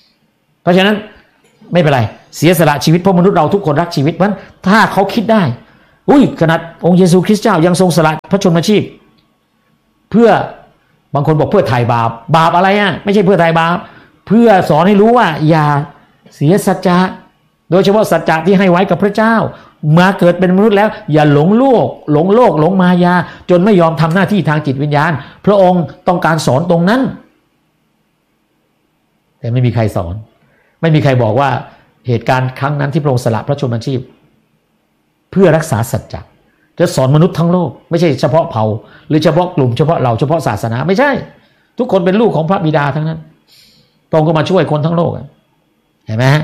เพราะฉะนั้นไม่เป็นไรเสียสละชีวิตเพราะมนุษย์เราทุกคนรักชีวิตเพราะถ้าเขาคิดได้อุ้ยขนาดองค์เยซูคริสต์เจ้ายังทรงสละพระชนมชีพเพื่อบางคนบอกเพื่อไถ่บาปบาปอะไรอ่ะไม่ใช่เพื่อไถ่บาปเพื่อสอนให้รู้ว่าอย่าเสียสัจจะโดยเฉพาะสัจจะที่ให้ไว้กับพระเจ้ามาเกิดเป็นมนุษย์แล้วอย่าหลงโลกหลงโลกหลงมายาจนไม่ยอมทำหน้าที่ทางจิตวิญญาณพระองค์ต้องการสอนตรงนั้นแต่ไม่มีใครสอนไม่มีใครบอกว่าเหตุการณ์ครั้งนั้นที่พระองค์สละพระชนมชีพเพื่อรักษาสัจจะจะสอนมนุษย์ทั้งโลกไม่ใช่เฉพาะเผ่าหรือเฉพาะกลุ่มเฉพาะเราเฉพาะศาสนาไม่ใช่ทุกคนเป็นลูกของพระบิดาทั้งนั้นพระองค์ก็มาช่วยคนทั้งโลกเห็นไหมฮะ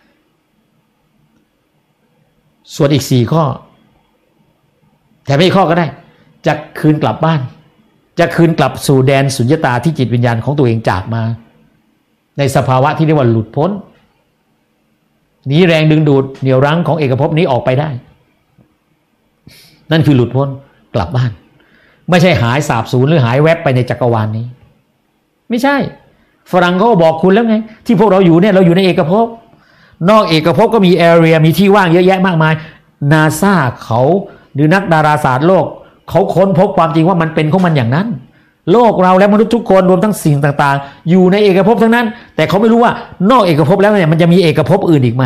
ส่วนอีกสี่ข้อแต่ไม่ข้อก็ได้จะคืนกลับบ้านจะคืนกลับสู่แดนสุญญตาที่จิตวิญญาณของตัวเองจากมาในสภาวะที่เรียกว่าหลุดพ้นหนีแรงดึงดูดเหนี่ยวรั้งของเอกภพนี้ออกไปได้นั่นคือหลุดพ้นกลับบ้านไม่ใช่หายสาบสูญหรือหายแวบไปในจักรวาล น, นี้ไม่ใช่ฝรั่งเขาบอกคุณแล้วไงที่พวกเราอยู่เนี่ยเราอยู่ในเอกภพนอกเอกภพก็มีแอเรียมีที่ว่างเยอะแยะมากมายนาซาเขาหรือนักดาราศาสตร์โลกเขาค้นพบความจริงว่ามันเป็นของมันอย่างนั้นโลกเราและมนุษย์ทุกคนรวมทั้งสิ่งต่างๆอยู่ในเอกภพทั้งนั้นแต่เขาไม่รู้ว่านอกเอกภพแล้วเนี่ยมันจะมีเอกภพอื่นอีกไหม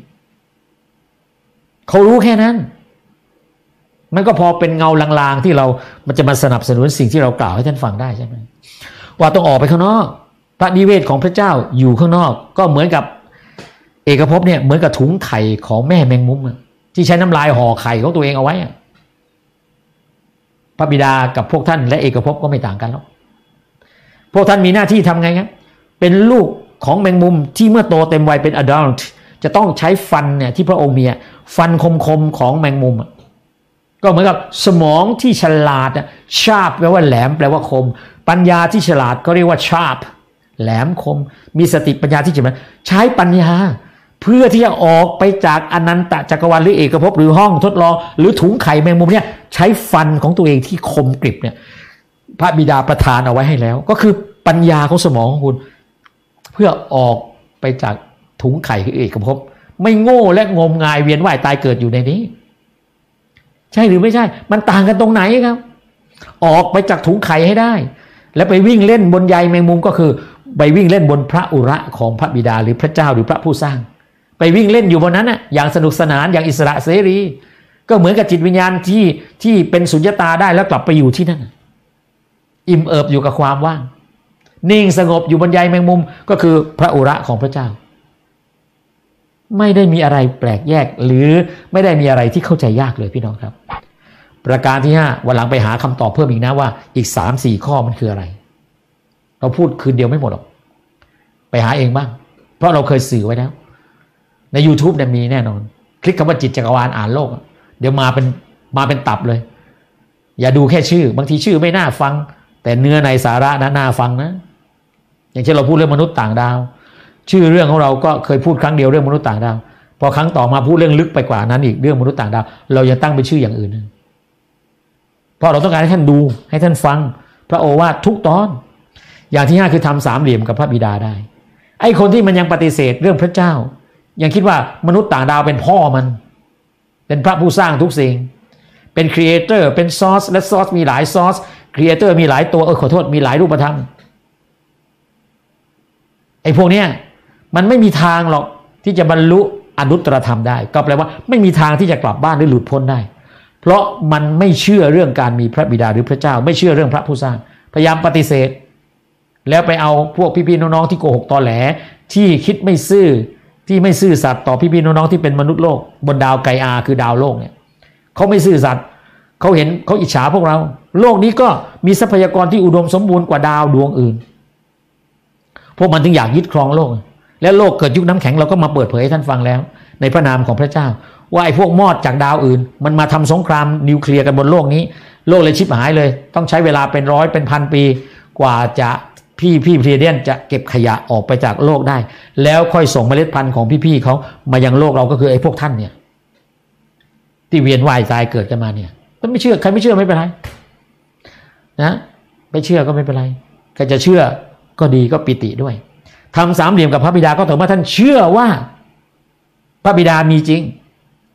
เขารู้แค่นั้นมันก็พอเป็นเงาลางๆที่เรามันจะมาสนับสนุนสิ่งที่เรากล่าวให้ท่านฟังได้ใช่ไหมว่าต้องออกไปข้างนอกพระนิเวศของพระเจ้าอยู่ข้างนอกก็เหมือนกับเอกภพเนี่ยเหมือนกับถุงไข่ของแม่แมงมุมที่ใช้น้ำลายห่อไข่ของตัวเองเอาไว้พระบิดากับพวกท่านและเอกภพก็ไม่ต่างกันหรอกพวกท่านมีหน้าที่ทำไงครับเป็นลูกของแมงมุมที่เมื่อโตเต็มวัยเป็น adult จะต้องใช้ฟันเนี่ยที่พระองค์มีฟันคมๆของแมงมุมก็เหมือนกับสมองที่ฉลาด sharp แปลว่าแหลมแปลว่าคมปัญญาที่ฉลาดก็เรียกว่า sharp แหลมคมมีสติปัญญาที่จะมาใช้ปัญญาเพื่อที่จะออกไปจากอนันตจักรวาลหรือเอกภพหรือห้องทดลองหรือถุงไข่แมงมุมเนี่ยใช้ฟันของตัวเองที่คมกริบเนี่ยพระบิดาประทานเอาไว้ให้แล้วก็คือปัญญาของสมองของคุณเพื่อออกไปจากถุงไข่คือเอกภพไม่โง่และงมงายเวียนว่ายตายเกิดอยู่ในนี้ใช่หรือไม่ใช่มันต่างกันตรงไหนครับออกไปจากถุงไข่ให้ได้แล้วไปวิ่งเล่นบนใยแมงมุมก็คือไปวิ่งเล่นบนพระอุระของพระบิดาหรือพระเจ้าหรือพระผู้สร้างไปวิ่งเล่นอยู่บนนั้นน่ะอย่างสนุกสนานอย่างอิสระเสรีก็เหมือนกับจิตวิญญาณที่ที่เป็นสุญญตาได้แล้วกลับไปอยู่ที่นั่นอิ่มเอิบอยู่กับความว่างนิ่งสงบอยู่บนใยแมงมุมก็คือพระอุระของพระเจ้าไม่ได้มีอะไรแปลกแยกหรือไม่ได้มีอะไรที่เข้าใจยากเลยพี่น้องครับประการที่ห้าวันหลังไปหาคำตอบเพิ่มอีกนะว่าอีก สามสี่ ข้อมันคืออะไรเราพูดคืนเดียวไม่หมดหรอกไปหาเองบ้างเพราะเราเคยสื่อไว้แล้วใน YouTube เนี่ยมีแน่นอนคลิกคำว่าจิตจักรวาลอ่านโลกเดี๋ยวมาเป็นมาเป็นตับเลยอย่าดูแค่ชื่อบางทีชื่อไม่น่าฟังแต่เนื้อในสาระนะน่าฟังนะอย่างเช่นเราพูดเรื่องมนุษย์ต่างดาวชื่อเรื่องของเราก็เคยพูดครั้งเดียวเรื่องมนุษย์ต่างดาวพอครั้งต่อมาพูดเรื่องลึกไปกว่านั้นอีกเรื่องมนุษย์ต่างดาวเรายังตั้งเป็นชื่ออย่างอื่นเพราะเราต้องการให้ท่านดูให้ท่านฟังพระโอวาททุกตอนอย่างที่ห้าคือทำสามเหลี่ยมกับพระบิดาได้ไอ้คนที่มันยังปฏิเสธเรื่องพระเจ้ายังคิดว่ามนุษย์ต่างดาวเป็นพ่อมันเป็นพระผู้สร้างทุกสิ่งเป็นครีเอเตอร์เป็นซอสและซอสมีหลายซอสครีเอเตอร์มีหลายตัวเออขอโทษมีหลายรูปธรรมไอ้พวกเนี้ยมันไม่มีทางหรอกที่จะบรรลุอนุตตรธรรมได้ก็แปลว่าไม่มีทางที่จะกลับบ้านหรือหลุดพ้นได้เพราะมันไม่เชื่อเรื่องการมีพระบิดาหรือพระเจ้าไม่เชื่อเรื่องพระผู้สร้างพยายามปฏิเสธแล้วไปเอาพวกพี่ๆน้องๆที่โกหกตอแหลที่คิดไม่ซื่อที่ไม่ซื่อสัตย์ต่อพี่ๆน้องๆที่เป็นมนุษย์โลกบนดาวไกอาคือดาวโลกเนี่ยเขาไม่ซื่อสัตย์เขาเห็นเขาอิจฉาพวกเราโลกนี้ก็มีทรัพยากรที่อุดมสมบูรณ์กว่าดาวดวงอื่นพวกมันถึงอยากยึดครองโลกและโลกเกิดยุคน้ำแข็งเราก็มาเปิดเผยให้ท่านฟังแล้วในพระนามของพระเจ้าว่าไอ้พวกมอดจากดาวอื่นมันมาทำสงครามนิวเคลียร์กันบนโลกนี้โลกเลยชิบหายเลยต้องใช้เวลาเป็นร้อยเป็นพันปีกว่าจะพี่พี่พรีเดียนจะเก็บขยะออกไปจากโลกได้แล้วค่อยส่งเมล็ดพันธุ์ของพี่ๆเขามายังโลกเราก็คือไอ้พวกท่านเนี่ยที่เวียนว่ายตายเกิดกันมาเนี่ยถ้าไม่เชื่อใครไม่เชื่อไม่เป็นไรนะไม่เชื่อก็ไม่เป็นไรใครจะเชื่อก็ดีก็ปิติด้วยทำสามเหลี่ยมกับพระบิดาก็ถือว่าท่านเชื่อว่าพระบิดามีจริง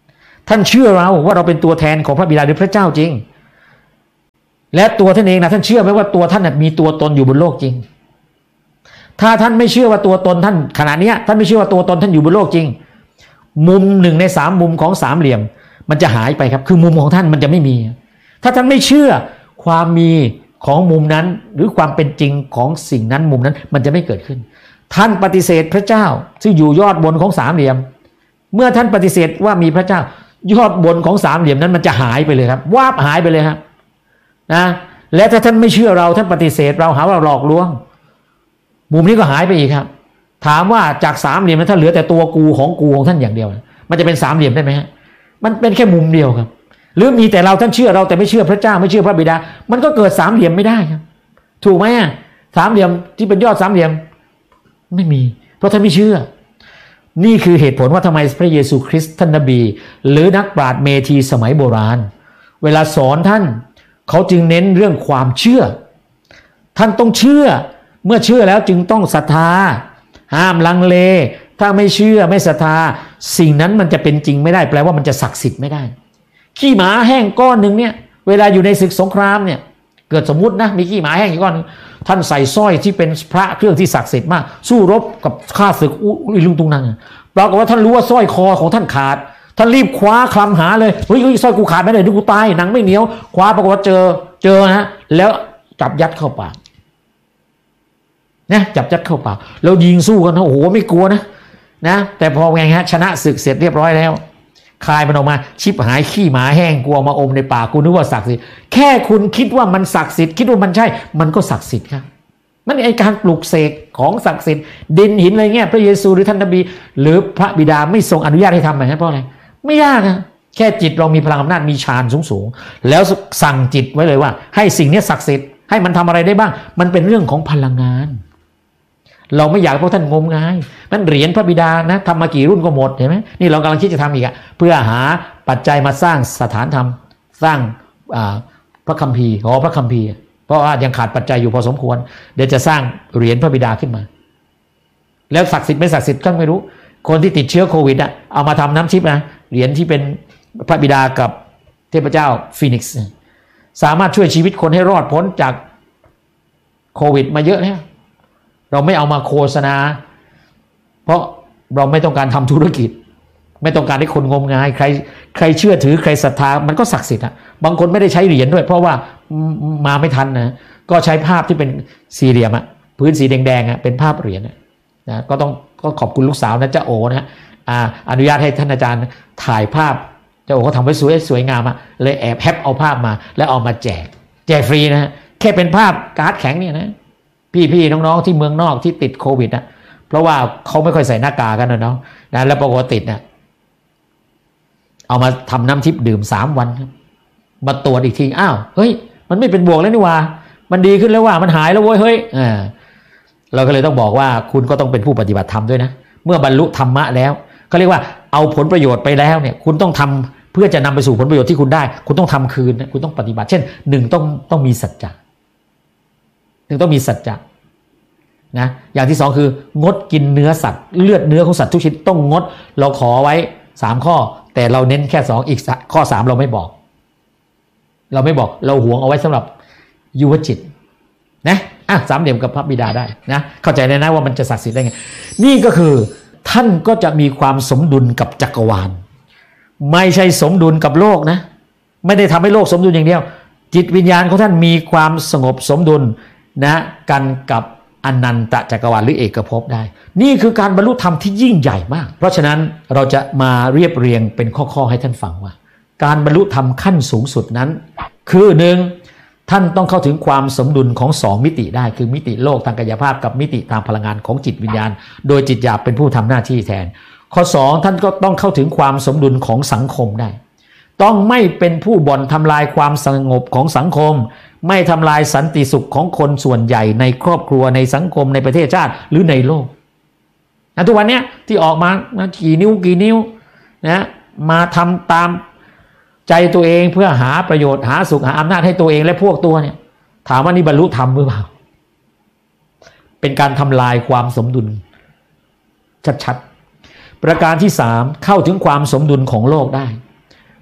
ท่านเชื่อเราว่าเราเป็นตัวแทนของพระบิดาหรือพระเจ้าจริงและตัวท่านเองนะท่านเชื่อไหมว่าตัวท่านมีตัวตนอยู่บนโลกจริงถ้าท่านไม่เชื่อว่าตัวตนท่านขณะนี้ท่านไม่เชื่อว่าตัวตนท่านอยู่บนโลกจริงมุมหนึ่งในสามมุมของสามเหลี่ยมมันจะหายไปครับคือมุมของท่านมันจะไม่มีถ้าท่านไม่เชื่อความมีของมุมนั้นหรือความเป็นจริงของสิ่งนั้นมุมนั้นมันจะไม่เกิดขึ้นท่านปฏิเสธพระเจ้าซึ่งอยู่ยอดบนของสามเหลี่ยมเมื่อท่านปฏิเสธว่ามีพระเจ้ายอดบนของสามเหลี่ยมนั้นมันจะหายไปเลยครับวาบหายไปเลยครับนะและถ้าท่านไม่เชื่อเราท่านปฏิเสธเราหาว่าเราหลอกลวงมุมนี้ก็หายไปอีกครับถามว่าจากสามเหลี่ยมนั้นถ้าเหลือแต่ตัวกูของกูของท่านอย่างเดียวมันจะเป็นสามเหลี่ยมได้ไหมฮะมันเป็นแค่มุมเดียวครับหรือมีแต่เราท่านเชื่อเราแต่ไม่เชื่อพระเจ้าไม่เชื่อพระบิดามันก็เกิดสามเหลี่ยมไม่ได้ครับถูกไหมอ่ะสามเหลี่ยมที่เป็นยอดสามเหลี่ยมไม่มีเพราะท่านไม่เชื่อนี่คือเหตุผลว่าทำไมพระเยซูคริสต์ท่านนบีหรือนักปราชญ์เมธีสมัยโบราณเวลาสอนท่านเขาจึงเน้นเรื่องความเชื่อท่านต้องเชื่อเมื่อเชื่อแล้วจึงต้องศรัทธาห้ามลังเลถ้าไม่เชื่อไม่ศรัทธาสิ่งนั้นมันจะเป็นจริงไม่ได้แปลว่ามันจะศักดิ์สิทธิ์ไม่ได้ขี้หมาแห้งก้อนหนึ่งเนี่ยเวลาอยู่ในศึกสงครามเนี่ยเกิดสมมุตินะมีขี้หมาแห้งอีกก้อนนึงท่านใส่สร้อยที่เป็นพระเครื่องที่ศักดิ์สิทธิ์มากสู้รบกับข้าศึกอุ้ยลุงตุงนังปรากฏว่าท่านรู้ว่าสร้อยคอของท่านขาดท่านรีบคว้าคลำหาเลยเฮ้ยสร้อยกูขาดไม่ได้ดูกูตายหนังไม่เหนียวคว้าปรากฏว่าเจอเจอนะแล้วจับยัดเข้าปากนะจับยัดเข้าปากแล้วยิงสู้กันนะโอ้โหไม่กลัวนะนะแต่พอไงฮะชนะศึกเสร็จเรียบร้อยแล้วคายมันออกมาชิบหายขี้หมาแห้งกลัวมาอมในปากกูนึกว่าศักดิ์สิทธิ์แค่คุณคิดว่ามันศักดิ์สิทธิ์คิดว่ามันใช่มันก็ศักดิ์สิทธิ์ครับมันไอการปลุกเสกของศักดิ์สิทธิ์ดินหินอะไรเงี้ยพระเยซูหรือท่านนบีหรือพระบิดาไม่ทรงอนุญาตให้ทำแบบนั้นเพราะอะไรไม่ยากนะแค่จิตเรามีพลังอำนาจมีฌานสูงๆแล้วสั่งจิตไว้เลยว่าให้สิ่งนี้ศักดิ์สิทธิ์ให้มันทำอะไรได้บ้างมันเป็นเรื่องของพลังงานเราไม่อยากให้พวกท่านงมงายมันเหรียญพระบิดานะทำมากี่รุ่นก็หมดเห็นไหมนี่เรากำลังคิดจะทำอีกอะเพื่อหาปัจจัยมาสร้างสถานธรรมสร้างพระคัมภีร์หอพระคัมภีร์เพราะว่ายังขาดปัจจัยอยู่พอสมควรเดี๋ยวจะสร้างเหรียญพระบิดาขึ้นมาแล้วศักดิ์สิทธิ์ไม่ศักดิ์สิทธิ์ก็ไม่รู้คนที่ติดเชื้อโควิดอะเอามาทำน้ำทิพย์นะเหรียญที่เป็นพระบิดากับเทพเจ้าฟีนิกซ์สามารถช่วยชีวิตคนให้รอดพ้นจากโควิดมาเยอะแล้วเราไม่เอามาโฆษณาเพราะเราไม่ต้องการทำธุรกิจไม่ต้องการให้คนงมงายใครใครเชื่อถือใครศรัทธามันก็ศักดิ์สิทธิ์อ่ะบางคนไม่ได้ใช้เหรียญด้วยเพราะว่ามาไม่ทันนะก็ใช้ภาพที่เป็นสี่เหลี่ยมอ่ะพื้นสีแดงๆอ่ะเป็นภาพเหรียญนะก็ต้องก็ขอบคุณลูกสาวนะเจ้าโอนะอ่าอนุญาตให้ท่านอาจารย์ถ่ายภาพเจ้าโอเขาทำไว้สวยสวยงามอ่ะเลยแอบแฮปเอาภาพมาแล้วเอามาแจกแจกฟรีนะแค่เป็นภาพการ์ดแข็งเนี่ยนะพี่ๆน้องๆที่เมืองนอกที่ติดโควิดนะเพราะว่าเขาไม่ค่อยใส่หน้ากากกันนะเนาะนะแล้วปรากฏติดนะเอามาทำน้ำทิพย์ดื่มสามวันครับมาตรวจอีกทีอ้าวเฮ้ยมันไม่เป็นบวกแล้วนี่ว่ามันดีขึ้นแล้วว่ามันหายแล้วเว้ยเฮ้ยอ่าเราก็เลยต้องบอกว่าคุณก็ต้องเป็นผู้ปฏิบัติธรรมด้วยนะเมื่อบรรลุธรรมะแล้วเขาเรียกว่าเอาผลประโยชน์ไปแล้วเนี่ยคุณต้องทำเพื่อจะนำไปสู่ผลประโยชน์ที่คุณได้คุณต้องทำคืนนะคุณต้องปฏิบัติเช่นหนึ่งต้องต้องมีสัจจะหนึ่งต้องมีสัจจะนะอย่างที่สองคืองดกินเนื้อสัตว์เลือดเนื้อของสัตว์ทุกชนิดต้องงดเราขอไว้สามข้อแต่เราเน้นแค่สองอีกข้อสามเราไม่บอกเราไม่บอกเราหวงเอาไว้สำหรับยุวจิตนะอ่ะสามเหลี่ยมกับพระบิดาได้นะเข้าใจเลยนะว่ามันจะศักดิ์สิทธิ์ได้ไงนี่ก็คือท่านก็จะมีความสมดุลกับจักรวาลไม่ใช่สมดุลกับโลกนะไม่ได้ทำให้โลกสมดุลอย่างเดียวจิตวิญญาณของท่านมีความสงบสมดุลนะกันกับอนันตจักรวาลหรือเอกภพได้นี่คือการบรรลุธรรมที่ยิ่งใหญ่มากเพราะฉะนั้นเราจะมาเรียบเรียงเป็นข้อๆให้ท่านฟังว่าการบรรลุธรรมขั้นสูงสุดนั้นคือหนึ่งท่านต้องเข้าถึงความสมดุลของสองมิติได้คือมิติโลกทางกายภาพกับมิติทางพลังงานของจิตวิญญาณโดยจิตหยาบเป็นผู้ทำหน้าที่แทนข้อสองท่านก็ต้องเข้าถึงความสมดุลของสังคมได้ต้องไม่เป็นผู้บ่อนทำลายความสงบของสังคมไม่ทำลายสันติสุขของคนส่วนใหญ่ในครอบครัวในสังคมในประเทศชาติหรือในโลกนะทุกวันนี้ที่ออกมานะกี่นิ้วกี่นิ้วนะมาทำตามใจตัวเองเพื่อหาประโยชน์หาสุขหาอำนาจให้ตัวเองและพวกตัวเนี่ยถามว่านี่บรรลุธรรมหรือเปล่าเป็นการทำลายความสมดุลชัดๆประการที่สามเข้าถึงความสมดุลของโลกได้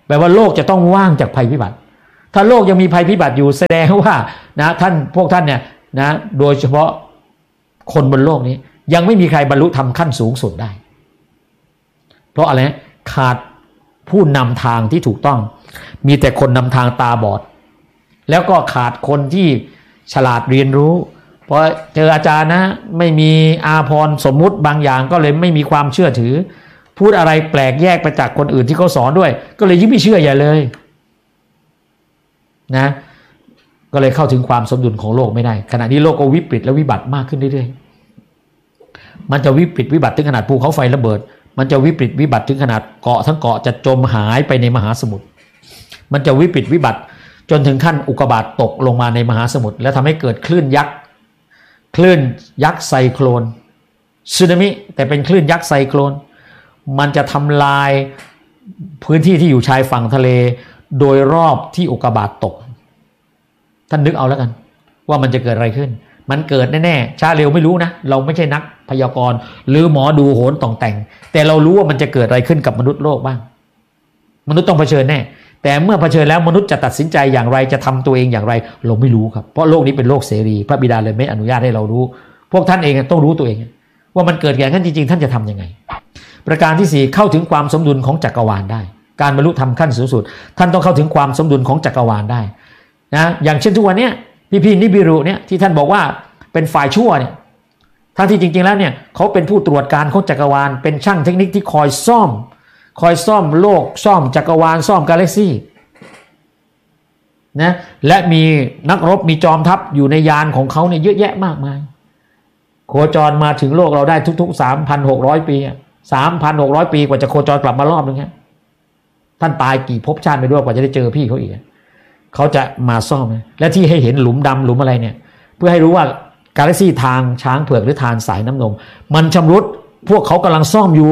แปลว่าโลกจะต้องว่างจากภัยพิบัติถ้าโลกยังมีภัยพิบัติอยู่แสดงว่านะท่านพวกท่านเนี่ยนะโดยเฉพาะคนบนโลกนี้ยังไม่มีใครบรรลุธรรมขั้นสูงสุดได้เพราะอะไรขาดผู้นำทางที่ถูกต้องมีแต่คนนำทางตาบอดแล้วก็ขาดคนที่ฉลาดเรียนรู้พอเจออาจารย์นะไม่มีอาภรณ์สมมุติบางอย่างก็เลยไม่มีความเชื่อถือพูดอะไรแปลกแยกไปจากคนอื่นที่เขาสอนด้วยก็เลยยิ่งไม่เชื่อใหญ่เลยนะก็เลยเข้าถึงความสมดุลของโลกไม่ได้ขณะนี้โลกก็วิปริตและวิบัติมากขึ้นเรื่อยๆมันจะวิปริตวิบัติถึงขนาดภูเขาไฟระเบิดมันจะวิปริตวิบัติถึงขนาดเกาะทั้งเกาะจะจมหายไปในมหาสมุทรมันจะวิปริตวิบัติจนถึงขั้นอุกกาบาตตกลงมาในมหาสมุทรแล้วทำให้เกิดคลื่นยักษ์คลื่นยักษ์ไซโคลนสึนามิแต่เป็นคลื่นยักษ์ไซโคลนมันจะทำลายพื้นที่ที่อยู่ชายฝั่งทะเลโดยรอบที่อุกกาบาตตกท่านนึกเอาแล้วกันว่ามันจะเกิดอะไรขึ้นมันเกิดแน่ๆช้าเร็วไม่รู้นะเราไม่ใช่นักพยากรณ์หรือหมอดูโหนต่องแต่งแต่เรารู้ว่ามันจะเกิดอะไรขึ้นกับมนุษย์โลกบ้างมนุษย์ต้องเผชิญแน่แต่เมื่อเผชิญแล้วมนุษย์จะตัดสินใจอย่างไรจะทำตัวเองอย่างไรเราไม่รู้ครับเพราะโลกนี้เป็นโลกเสรีพระบิดาเลยไม่อนุญาตให้เรารู้พวกท่านเองต้องรู้ตัวเองว่ามันเกิดอย่างนั้นจริงๆท่านจะทำยังไงประการที่สี่เข้าถึงความสมดุลของจักรวาลได้การบรรลุธรรมขั้นสูงสุดท่านต้องเข้าถึงความสมดุลของจักรวาลได้นะอย่างเช่นทุกวันนี้พี่พี่นิบิรุเนี่ยที่ท่านบอกว่าเป็นฝ่ายชั่วเนี่ยทั้งที่จริงๆแล้วเนี่ยเขาเป็นผู้ตรวจการของจักรวาลเป็นช่างเทคนิคที่คอยซ่อมคอยซ่อมโลกซ่อมจักรวาลซ่อมกาแล็กซี่นะและมีนักรบมีจอมทัพอยู่ในยานของเขาเนี่ยเยอะแยะมากมายโคจรมาถึงโลกเราได้ทุกๆ สามพันหกร้อย ปี สามพันหกร้อย ปีกว่าจะโคจรกลับมารอบนึงฮะท่านตายกี่ภพชาติไปด้วยกว่าจะได้เจอพี่เขาอีกเขาจะมาซ่อมและที่ให้เห็นหลุมดำหลุมอะไรเนี่ยเพื่อให้รู้ว่ากาแล็กซี่ทางช้างเผือกหรือทางสายน้ำนมมันชำรุดพวกเขากำลังซ่อมอยู่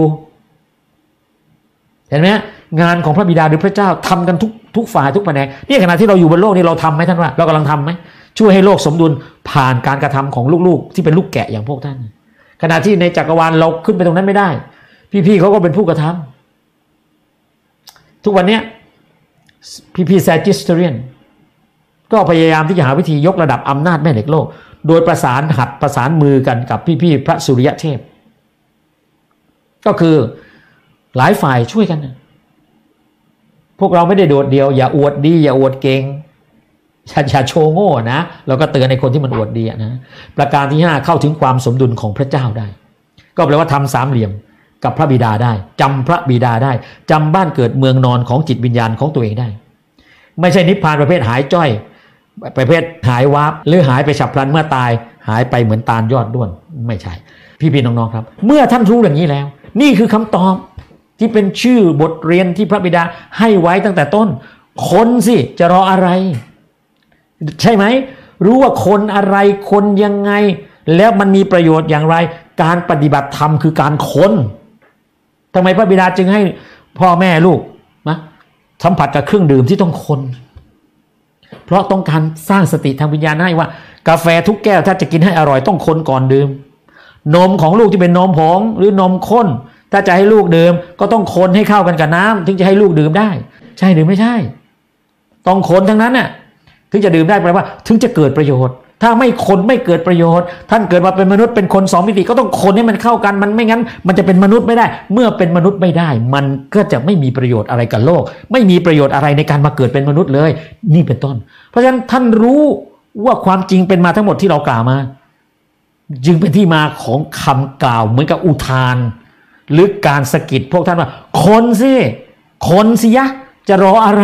เห็นไหมงานของพระบิดาหรือพระเจ้าทำกันทุกทุกฝ่ายทุกแผนกนี่ขณะที่เราอยู่บนโลกนี้เราทำไหมท่านว่าเรากำลังทำไหมช่วยให้โลกสมดุลผ่านการกระทำของลูกๆที่เป็นลูกแกะอย่างพวกท่านขณะที่ในจักรวาลเราขึ้นไปตรงนั้นไม่ได้พี่ๆเขาก็เป็นผู้กระทำทุกวันนี้พี่ๆแซจิสเตเรียนก็พยายามที่จะหาวิธียกระดับอำนาจแม่เหล็กโลกโดยประสานหัดประสานมือกันกับพี่ๆพระสุริยะเทพก็คือหลายฝ่ายช่วยกันพวกเราไม่ได้โดดเดี่ยวอย่าอวดดีอย่าอวดเก่งอย่าอย่าโชว์โง่นะเราก็เตือนในคนที่มันอวดดีนะประการที่ห้าเข้าถึงความสมดุลของพระเจ้าได้ก็แปลว่าทำสามเหลี่ยมกับพระบิดาได้จำพระบิดาได้จำบ้านเกิดเมืองนอนของจิตวิญญาณของตัวเองได้ไม่ใช่นิพพานประเภทหายจ้อยประเภทหายวาบหรือหายไปฉับพลันเมื่อตายหายไปเหมือนตาลยอดด้วนไม่ใช่พี่ๆน้องๆครับเมื่อท่านรู้อย่างนี้แล้วนี่คือคำตอบที่เป็นชื่อบทเรียนที่พระบิดาให้ไว้ตั้งแต่ต้นคนสิจะรออะไรใช่ไหมรู้ว่าคนอะไรคนยังไงแล้วมันมีประโยชน์อย่างไรการปฏิบัติธรรมคือการค้นทำไมพระบิดาจึงให้พ่อแม่ลูกนะสัมผัสกับเครื่องดื่มที่ต้องคนเพราะต้องการสร้างสติทางวิญญาณให้ว่ากาแฟทุกแก้วถ้าจะกินให้อร่อยต้องคนก่อนดื่มนมของลูกที่เป็นนมผงหรือนมข้นถ้าจะให้ลูกดื่มก็ต้องคนให้เข้ากันกับน้ำถึงจะให้ลูกดื่มได้ใช่หรือไม่ใช่ต้องคนทั้งนั้นน่ะถึงจะดื่มได้แปลว่าถึงจะเกิดประโยชน์ถ้าไม่คนไม่เกิดประโยชน์ท่านเกิดมาเป็นมนุษย์เป็นคนสองมิติก็ต้องคนให้มันเข้ากันมันไม่งั้นมันจะเป็นมนุษย์ไม่ได้เมื่อเป็นมนุษย์ไม่ได้มันก็จะไม่มีประโยชน์อะไรกับโลกไม่มีประโยชน์อะไรในการมาเกิดเป็นมนุษย์เลยนี่เป็นต้นเพราะฉะนั้นท่านรู้ว่าความจริงเป็นมาทั้งหมดที่เรากล่าวมาจึงเป็นที่มาของคำกล่าวเหมือนกับอุทานหรือการสะกิดพวกท่านว่าคนสิคนสิยะจะรออะไร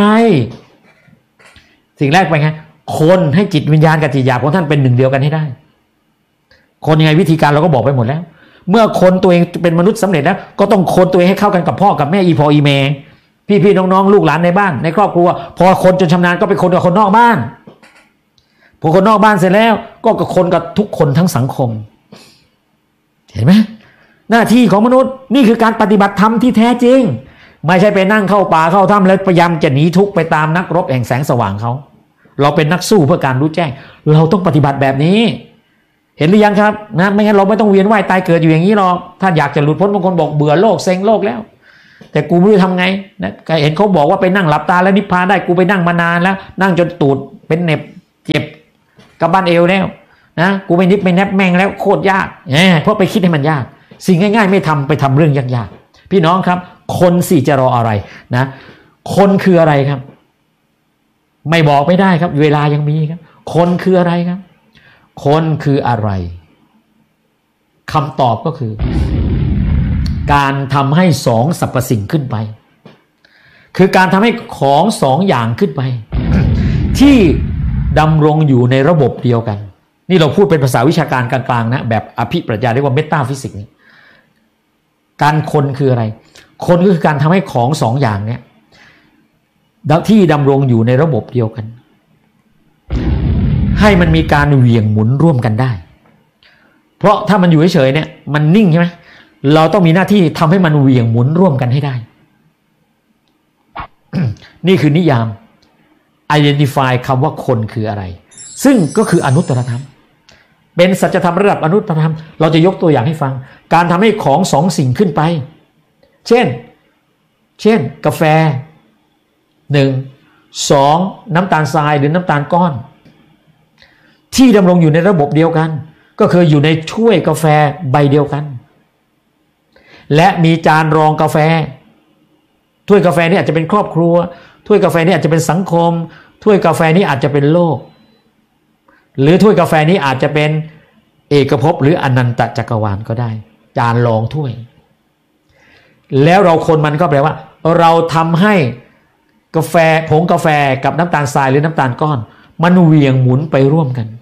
สิ่งแรกไปไงคนให้จิตวิญญาณกับจิตหยาบของท่านเป็นหนึ่งเดียวกันให้ได้คนยังไงวิธีการเราก็บอกไปหมดแล้วเมื่อคนตัวเองเป็นมนุษย์สำเร็จแล้วก็ต้องคนตัวเองให้เข้ากันกับพ่อกับแม่อีพออีเมพี่ๆน้องๆลูกหลานในบ้านในครอบครัวพอคนจนชำนาญก็ไปคนกับคนนอกบ้านพอคนนอกบ้านเสร็จแล้วก็กับคนกับทุกคนทั้งสังคมเห็นไหมหน้าที่ของมนุษย์นี่คือการปฏิบัติธรรมที่แท้จริงไม่ใช่ไปนั่งเข้าป่าเข้าถ้ำแล้วพยายามจะหนีทุกข์ไปตามนักรบแห่งแสงสว่างเขาเราเป็นนักสู้เพื่อการรู้แจ้งเราต้องปฏิบัติแบบนี้เห็นหรือยังครับนะไม่งั้นเราไม่ต้องเวียนว่ายตายเกิดอยู่อย่างนี้หรอกถ้าอยากจะหลุดพ้นบางคนบอกเบื่อโลกเซ็งโลกแล้วแต่กูไม่รู้ทำไงนะเห็นเขาบอกว่าไปนั่งหลับตาแล้วนิพพานได้กูไปนั่งมานานแล้วนั่งจนตูดเป็นเหน็บเจ็บกับบ้านเอวแล้วนะกูไม่นิพไม่แนบแม่งแล้วโคตรยากเนี่ยเพราะไปคิดให้มันยากสิ่งง่ายๆไม่ทำไปทำเรื่องยากๆพี่น้องครับคนสิจะรออะไรนะคนคืออะไรครับไม่บอกไม่ได้ครับเวลายังมีครับคนคืออะไรครับคนคืออะไรคำตอบก็คือการทำให้สองสรรพสิ่งขึ้นไปคือการทำให้ของสองอย่างขึ้นไป ที่ดำรงอยู่ในระบบเดียวกันนี่เราพูดเป็นภาษาวิชาการกลางๆนะแบบอภิปรัชญาเรียกว่าเมตาฟิสิกส์การคนคืออะไรคนก็คือการทำให้ของสองอย่างเนี้ยที่ดำรงอยู่ในระบบเดียวกันให้มันมีการเหวี่ยงหมุนร่วมกันได้เพราะถ้ามันอยู่เฉยๆเนี่ยมันนิ่งใช่ไหมเราต้องมีหน้าที่ทำให้มันเหวี่ยงหมุนร่วมกันให้ได้ นี่คือนิยาม identify คำว่าคนคืออะไรซึ่งก็คืออนุตตรธรรมเป็นสัจธรรมระดับอนุตตรธรรมเราจะยกตัวอย่างให้ฟังการทำให้ของสองสิ่งขึ้นไปเช่นเช่นกาแฟหนึ่งสองน้ำตาลทรายหรือน้ำตาลก้อนที่ดำรงอยู่ในระบบเดียวกันก็คืออยู่ในถ้วยกาแฟใบเดียวกันและมีจานรองกาแฟถ้วยกาแฟนี้อาจจะเป็นครอบครัวถ้วยกาแฟนี้อาจจะเป็นสังคมถ้วยกาแฟนี้อาจจะเป็นโลกหรือถ้วยกาแฟนี้อาจจะเป็นเอกภพหรืออนันตจักรวาลก็ได้จานรองถ้วยแล้วเราคนมันก็แปลว่าเราทำให้กาแฟผงกาแฟกับน้ำตาลทรายหรือน้ำตาลก้อนมันเหวี่ยงหมุนไปร่วมกัน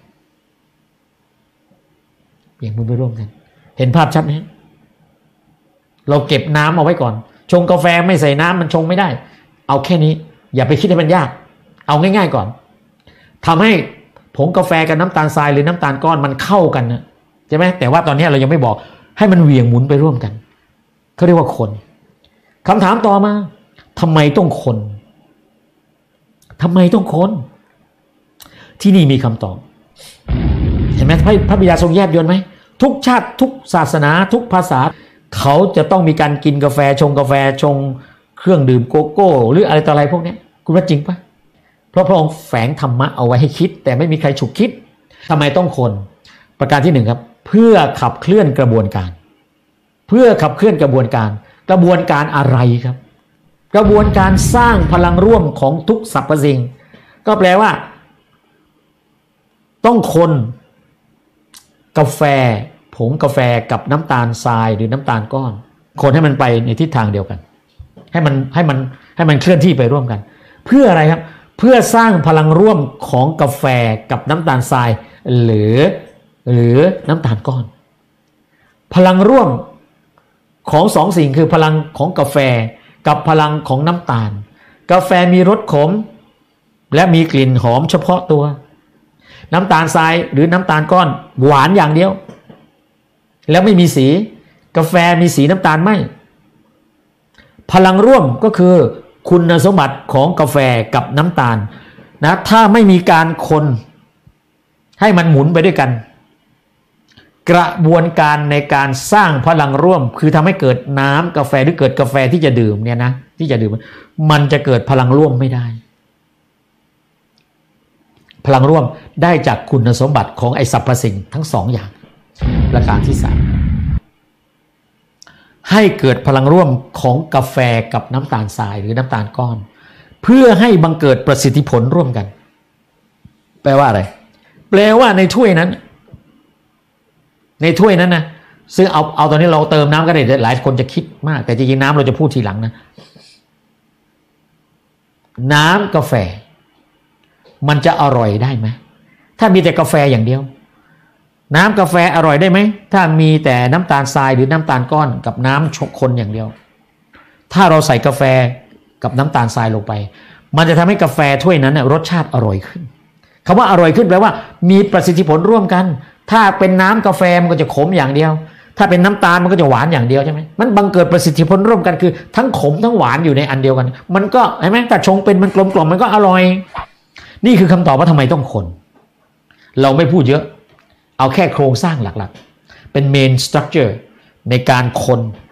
เหวี่ยงหมุนไปร่วมกันเห็นภาพชัดไหมเราเก็บน้ำเอาไว้ก่อนชงกาแฟไม่ใส่น้ำมันชงไม่ได้เอาแค่นี้อย่าไปคิดให้มันยากเอาง่ายๆก่อนทำให้ผงกาแฟกับน้ำตาลทรายหรือน้ำตาลก้อนมันเข้ากันนะใช่ไหมแต่ว่าตอนนี้เรายังไม่บอกให้มันเหวี่ยงหมุนไปร่วมกันเขาเรียกว่าคนคำถามต่อมาทำไมต้องคนทำไมต้องคนที่นี่มีคำตอบเห็นไหมพระบิดาทรงแยบยลไหมทุกชาติทุกศาสนาทุกภาษาเขาจะต้องมีการกินกาแฟชงกาแฟชงเครื่องดื่มโกโก้หรืออะไรต่ออะไรพวกนี้คุณว่าจริงปะเพราะพระองค์แฝงธรรมะเอาไว้ให้คิดแต่ไม่มีใครฉุกคิดทำไมต้องคนประการที่หนึ่งครับเพื่อขับเคลื่อนกระบวนการเพื่อขับเคลื่อนกระบวนการกระบวนการอะไรครับกระบวนการสร้างพลังร่วมของทุกสรรพสิ่งก็แปลว่าต้องคนกาแฟผงกาแฟกับน้ำตาลทรายหรือน้ำตาลก้อนคนให้มันไปในทิศทางเดียวกันให้มันให้มันให้มันเคลื่อนที่ไปร่วมกันเพื่ออะไรครับเพื่อสร้างพลังร่วมของกาแฟกับน้ำตาลทรายหรือหรือน้ำตาลก้อนพลังร่วมของสองสิ่งคือพลังของกาแฟกับพลังของน้ำตาลกาแฟมีรสขมและมีกลิ่นหอมเฉพาะตัวน้ำตาลทรายหรือน้ำตาลก้อนหวานอย่างเดียวแล้วไม่มีสีกาแฟมีสีน้ำตาลไม่พลังร่วมก็คือคุณสมบัติของกาแฟกับน้ำตาลนะถ้าไม่มีการคนให้มันหมุนไปด้วยกันกระบวนการในการสร้างพลังร่วมคือทำให้เกิดน้ำกาแฟหรือเกิดกาแฟที่จะดื่มเนี่ยนะที่จะดื่มมันจะเกิดพลังร่วมไม่ได้พลังร่วมได้จากคุณสมบัติของไอ้สรรพสิ่งทั้งสองอย่างประการที่สามให้เกิดพลังร่วมของกาแฟกับน้ำตาลทรายหรือน้ำตาลก้อนเพื่อให้บังเกิดประสิทธิผลร่วมกันแปลว่าอะไรแปลว่าในถ้วยนั้นในถ้วยนั้นนะซึ่งเอาเอาตอนนี้เราเติมน้ำก็ได้หลายคนจะคิดมากแต่จริงๆน้ำเราจะพูดทีหลังนะน้ำกาแฟมันจะอร่อยได้ไหมถ้ามีแต่กาแฟอย่างเดียวน้ำกาแฟอร่อยได้ไหมถ้ามีแต่น้ำตาลทรายหรือน้ำตาลก้อนกับน้ำชงคนอย่างเดียวถ้าเราใส่กาแฟกับน้ำตาลทรายลงไปมันจะทำให้กาแฟถ้วยนั้นรสชาติอร่อยขึ้นคำว่าอร่อยขึ้นแปลว่ามีประสิทธิผลร่วมกันถ้าเป็นน้ำกาแฟมันก็จะขมอย่างเดียวถ้าเป็นน้ำตาลมันก็จะหวานอย่างเดียวใช่ไหมมันบังเกิดประสิทธิผลร่วมกันคือทั้งขมทั้งหวานอยู่ในอันเดียวกันมันก็ใช่ไหมแต่ชงเป็นมันกลมกล่อมมันก็อร่อยนี่คือคำตอบว่าทำไมต้องคนเราไม่พูดเยอะเอาแค่โครงสร้างหลักๆเป็น main structure ในการคน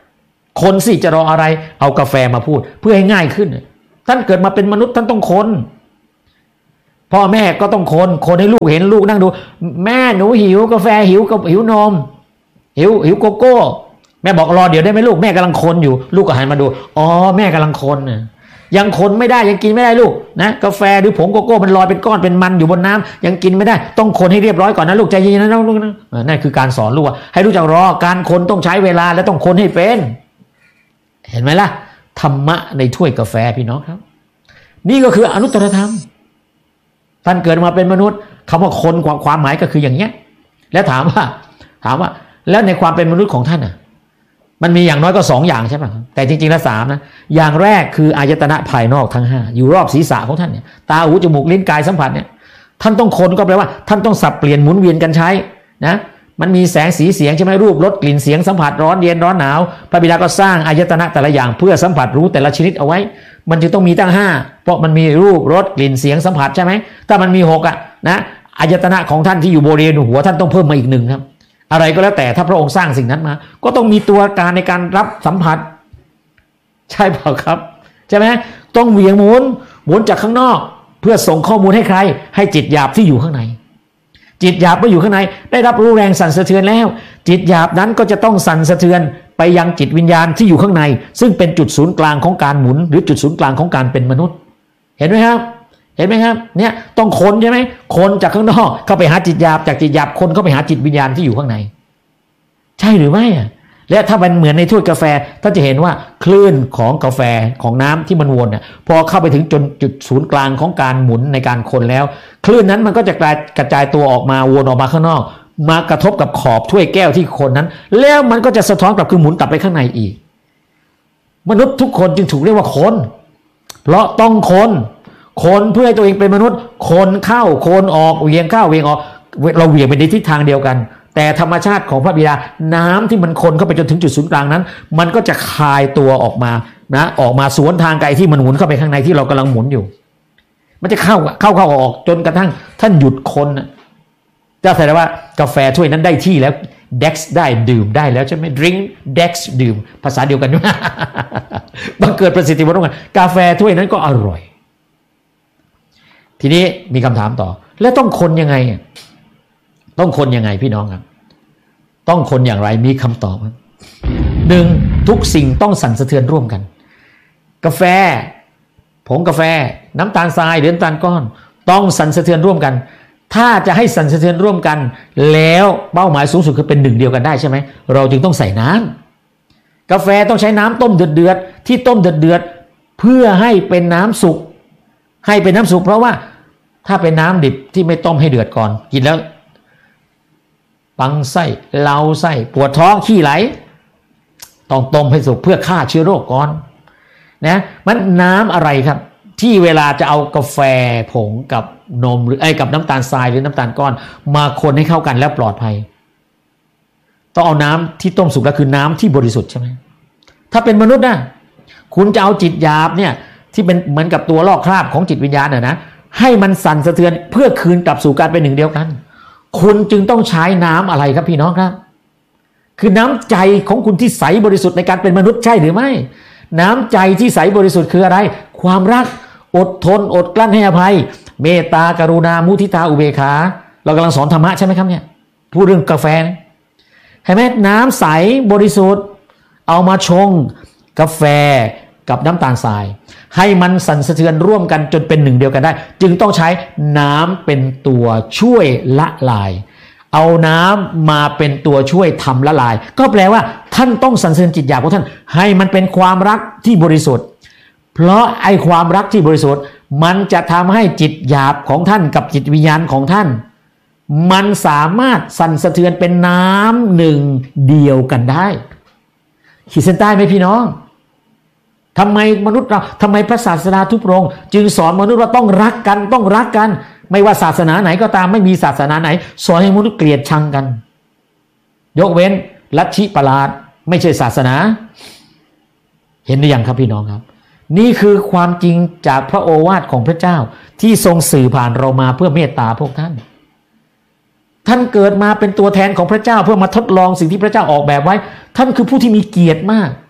คนสิจะรออะไรเอากาแฟมาพูดเพื่อให้ง่ายขึ้นท่านเกิดมาเป็นมนุษย์ท่านต้องคนพ่อแม่ก็ต้องคนคนให้ลูกเห็นลูกนั่งดูแม่หนูหิวกาแฟหิวกับหิวนมหิวหิวโกโก้แม่บอกรอเดี๋ยวได้ไหมลูกแม่กำลังคนอยู่ลูกก็หันมาดูอ๋อแม่กำลังคนน่ะยังคนไม่ได้ยังกินไม่ได้ลูกนะกาแฟหรือผงโกโก้มันลอยเป็นก้อนเป็นมันอยู่บนน้ำยังกินไม่ได้ต้องคนให้เรียบร้อยก่อนนะลูกใจเย็นๆนะลูกนะนั่นคือการสอนลูกว่าให้รู้จักรอการคนต้องใช้เวลาและต้องคนให้เป็นเห็นไหมล่ะธรรมะในถ้วยกาแฟพี่น้องครับนี่ก็คืออนุตตรธรรมท่านเกิดมาเป็นมนุษย์คำว่าคนความหมายก็คืออย่างเนี้ยแล้วถามว่าถามว่าแล้วในความเป็นมนุษย์ของท่านอ่ะมันมีอย่างน้อยก็สองอย่างใช่ไหมแต่จริงๆแล้วสามนะอย่างแรกคืออายตนะภายนอกทั้งห้าอยู่รอบศีรษะของท่านเนี่ยตาหูจมูกลิ้นกายสัมผัสเนี่ยท่านต้องคนก็แปลว่าท่านต้องสับเปลี่ยนหมุนเวียนกันใช้นะมันมีแสงสีเสียงใช่ไหมรูปรสกลิ่นเสียงสัมผัสร้อนเย็นร้อนหนาวพระบิดาก็สร้างอายตนะแต่ละอย่างเพื่อสัมผัสรู้แต่ละชนิดเอาไว้มันจะต้องมีตั้งห้าเพราะมันมีรูปรสกลิ่นเสียงสัมผัสใช่ไหมถ้ามันมีหกอ่ะนะอายตนะของท่านที่อยู่บริเวณหัวท่านต้องเพิ่มมาอีกหนึ่งครับอะไรก็แล้วแต่ถ้าพระองค์สร้างสิ่งนั้นมาก็ต้องมีตัวการในการรับสัมผัสใช่เปล่าครับใช่ไหมต้องเหวี่ยงหมุนหมุนจากข้างนอกเพื่อส่งข้อมูลให้ใครให้จิตหยาบที่อยู่ข้างในจิตหยาบเมื่ออยู่ข้างในได้รับรู้แรงสั่นสะเทือนแล้วจิตหยาบนั้นก็จะต้องสั่นสะเทือนไปยังจิตวิญญาณที่อยู่ข้างในซึ่งเป็นจุดศูนย์กลางของการหมุนหรือจุดศูนย์กลางของการเป็นมนุษย์เห็นไหมครับเห็นไหมครับเนี่ยต้องคนใช่ไหมคนจากข้างนอกเข้าไปหาจิตหยาบจากจิตหยาบคนเข้าไปหาจิตวิญญาณที่อยู่ข้างในใช่หรือไม่อ่ะและถ้ามันเหมือนในถ้วยกาแฟท่านจะเห็นว่าคลื่นของกาแฟของน้ำที่มันวนเนี่ยพอเข้าไปถึงจนจุดศูนย์กลางของการหมุนในการคนแล้วคลื่นนั้นมันก็จะกระจายตัวออกมาวนออกมาข้างนอกมากระทบกับขอบถ้วยแก้วที่คนนั้นแล้วมันก็จะสะท้อนกลับคือหมุนกลับไปข้างในอีกมนุษย์ทุกคนจึงถูกเรียกว่าคนเพราะต้องคนคนเพื่อให้ตัวเองเป็นมนุษย์คนเข้าคนออกเวียงเข้าเวียงออกเราเวียงไปในทิศทางเดียวกันแต่ธรรมชาติของพระบิดาน้ำที่มันคนเข้าไปจนถึงจุดศูนย์กลางนั้นมันก็จะคายตัวออกมานะออกมาสวนทางไกลที่มันหมุนเข้าไปข้างในที่เรากำลังหมุนอยู่มันจะเข้าเข้าเข้าออกจนกระทั่งท่านหยุดคนนะจะแสดงว่ากาแฟถ้วยนั้นได้ที่แล้ว Dex ได้ดื่มได้แล้วใช่ไหม Drink Dex ดื่มภาษาเดียวกันบังเกิดประสิทธิผลร่วมกันกาแฟถ้วยนั้นก็อร่อยทีนี้มีคำถามต่อแล้วต้องคนยังไงต้องคนยังไงพี่น้องครับต้องคนอย่างไรมีคำตอบครับหนึ่งทุกสิ่งต้องสั่นสะเทือนร่วมกันกาแฟผงกาแฟน้ำตาลทรายหรือน้ำตาลก้อนต้องสั่นสะเทือนร่วมกันถ้าจะให้สั่นสะเทือนร่วมกันแล้วเป้าหมายสูงสุดคือเป็นหนึ่งเดียวกันได้ใช่ไหมเราจึงต้องใส่น้ำกาแฟต้องใช้น้ำต้มเดือดๆที่ต้มเดือดๆเพื่อให้เป็นน้ำสุกให้เป็นน้ำสุกเพราะว่าถ้าเป็นน้ำดิบที่ไม่ต้มให้เดือดก่อนกินแล้วปังไส้เลาไส้ปวดท้องขี้ไหลต้องต้มให้สุกเพื่อฆ่าเชื้อโรคก่อนนะมันน้ำอะไรครับที่เวลาจะเอากาแฟผงกับนมหรือไอ้กับน้ำตาลทรายหรือน้ำตาลก้อนมาคนให้เข้ากันแล้วปลอดภัยต้องเอาน้ำที่ต้มสุกแล้วคือน้ำที่บริสุทธิ์ใช่ไหมถ้าเป็นมนุษย์นะคุณจะเอาจิตหยาบเนี่ยที่เป็นเหมือนกับตัวลอกคราบของจิตวิญญาณน่ะนะให้มันสั่นสะเทือนเพื่อคืนกลับสู่การเป็นหนึ่งเดียวกันคุณจึงต้องใช้น้ำอะไรครับพี่น้องครับคือน้ำใจของคุณที่ใสบริสุทธิ์ในการเป็นมนุษย์ใช่หรือไม่น้ำใจที่ใสบริสุทธิ์คืออะไรความรักอดทนอดกลั้นให้อภัยเมตตากรุณามุทิตาอุเบกขาเรากำลังสอนธรรมะใช่ไหมครับเนี่ยพูดเรื่องกาแฟนะเห็นไหมน้ำใสบริสุทธิ์เอามาชงกาแฟกับน้ำตาลทรายให้มันสั่นสะเทือนร่วมกันจนเป็นหนึ่งเดียวกันได้จึงต้องใช้น้ำเป็นตัวช่วยละลายเอาน้ำมาเป็นตัวช่วยทำละลายก็แปลว่าท่านต้องสั่นสะเทือนจิตหยาบของท่านให้มันเป็นความรักที่บริสุทธิ์เพราะไอ้ความรักที่บริสุทธิ์มันจะทำให้จิตหยาบของท่านกับจิตวิญญาณของท่านมันสามารถสั่นสะเทือนเป็นน้ำหนึ่งเดียวกันได้ขีดเส้นใต้ไหมพี่น้องทำไมมนุษย์เราทำไมพระศาสดาทุกพระองค์จึงสอนมนุษย์ว่าต้องรักกันต้องรักกันไม่ว่าศาสนาไหนก็ตามไม่มีศาสนาไหนสอนให้มนุษย์เกลียดชังกันยกเว้นลัทธิประหลาดไม่ใช่ศาสนาเห็นหรือยังครับพี่น้องครับนี่คือความจริงจากพระโอวาทของพระเจ้าที่ทรงสื่อผ่านเรามาเพื่อเมตตาพวกท่านท่านเกิดมาเป็นตัวแทนของพระเจ้าเพื่อมาทดลองสิ่งที่พระเจ้าออกแบบไว้ท่านคือผู้ที่มีเกียรติมาก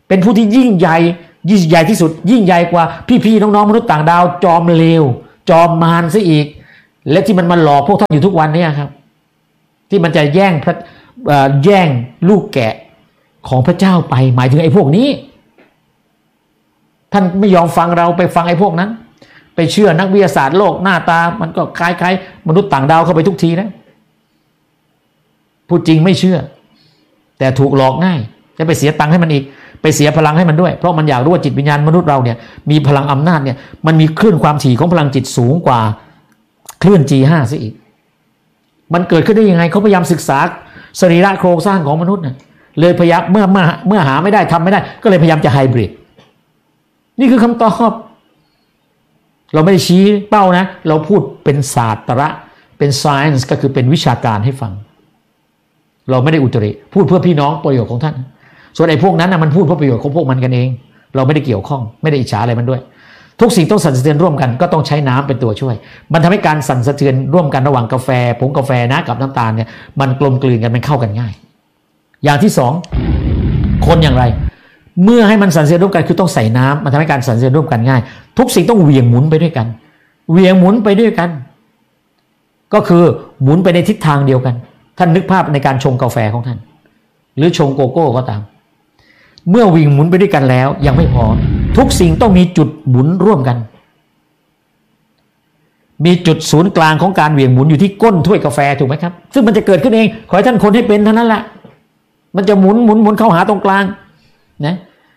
เป็นผู้ที่ยิ่งใหญ่ยิ่งใหญ่ที่สุดยิ่งใหญ่กว่าพี่ๆน้องๆมนุษย์ต่างดาวจอมเลวจอมมารซะอีกและที่มันมาหลอกพวกท่านอยู่ทุกวันนี้ครับที่มันจะแย่งพระแย่งลูกแกะของพระเจ้าไปหมายถึงไอ้พวกนี้ท่านไม่ยอมฟังเราไปฟังไอ้พวกนั้นไปเชื่อนักวิทยาศาสตร์โลกหน้าตามันก็คล้ายๆมนุษย์ต่างดาวเข้าไปทุกทีนะพูดจริงไม่เชื่อแต่ถูกหลอกง่ายจะไปเสียตังค์ให้มันอีกไปเสียพลังให้มันด้วยเพราะมันอยากรู้ว่าจิตวิญญาณมนุษย์เราเนี่ยมีพลังอำนาจเนี่ยมันมีคลื่นความถี่ของพลังจิตสูงกว่าคลื่น จี ห้า ซะอีกมันเกิดขึ้นได้ยังไงเขาพยายามศึกษาสรีระโครงสร้างของมนุษย์น่ะเลยพยายามเมื่อเมื่อเมื่อหาไม่ได้ทำไม่ได้ก็เลยพยายามจะไฮบริดนี่คือคำตอบเราไม่ได้ชี้เป้านะเราพูดเป็นศาสตระเป็น science ก็คือเป็นวิชาการให้ฟังเราไม่ได้อุตริพูดเพื่อพี่น้องประโยชน์ของท่านส่วนไอ้พวกนั้นนะมันพูดเพื่อประโยชน์ของพวกมันกันเองเราไม่ได้เกี่ยวข้องไม่ได้อิจฉาอะไรมันด้วยทุกสิ่งต้องสั่นสะเทือนร่วมกันก็ต้องใช้น้ำเป็นตัวช่วยมันทำให้การสั่นสะเทือนร่วมกันระหว่างกาแฟผงกาแฟนะกับน้ำตาลเนี่ยมันกลมกลืนกันมันเข้ากันง่ายอย่างที่สองคนอย่างไรเมื่อให้มันสั่นสะเทือนร่วมกันคือต้องใส่น้ำมันทำให้การสั่นสะเทือนร่วมกันง่ายทุกสิ่งต้องเหวี่ยงหมุนไปด้วยกันเหวี่ยงหมุนไปด้วยกันก็คือหมุนไปในทิศทางเดียวกันท่านนึกภาพในการชงกาแฟของท่านหรือชงโกโก้ก็ตามเมื่อวิ่งหมุนไปด้วยกันแล้วยังไม่พอทุกสิ่งต้องมีจุดหมุนร่วมกันมีจุดศูนย์กลางของการเหวี่ยงหมุนอยู่ที่ก้นถ้วยกาแฟถูกไหมครับซึ่งมันจะเกิดขึ้นเองขอให้ท่านคนให้เป็นเท่านั้นแหละมันจะหมุนหมุนหมุนเข้าหาตรงกลางนะ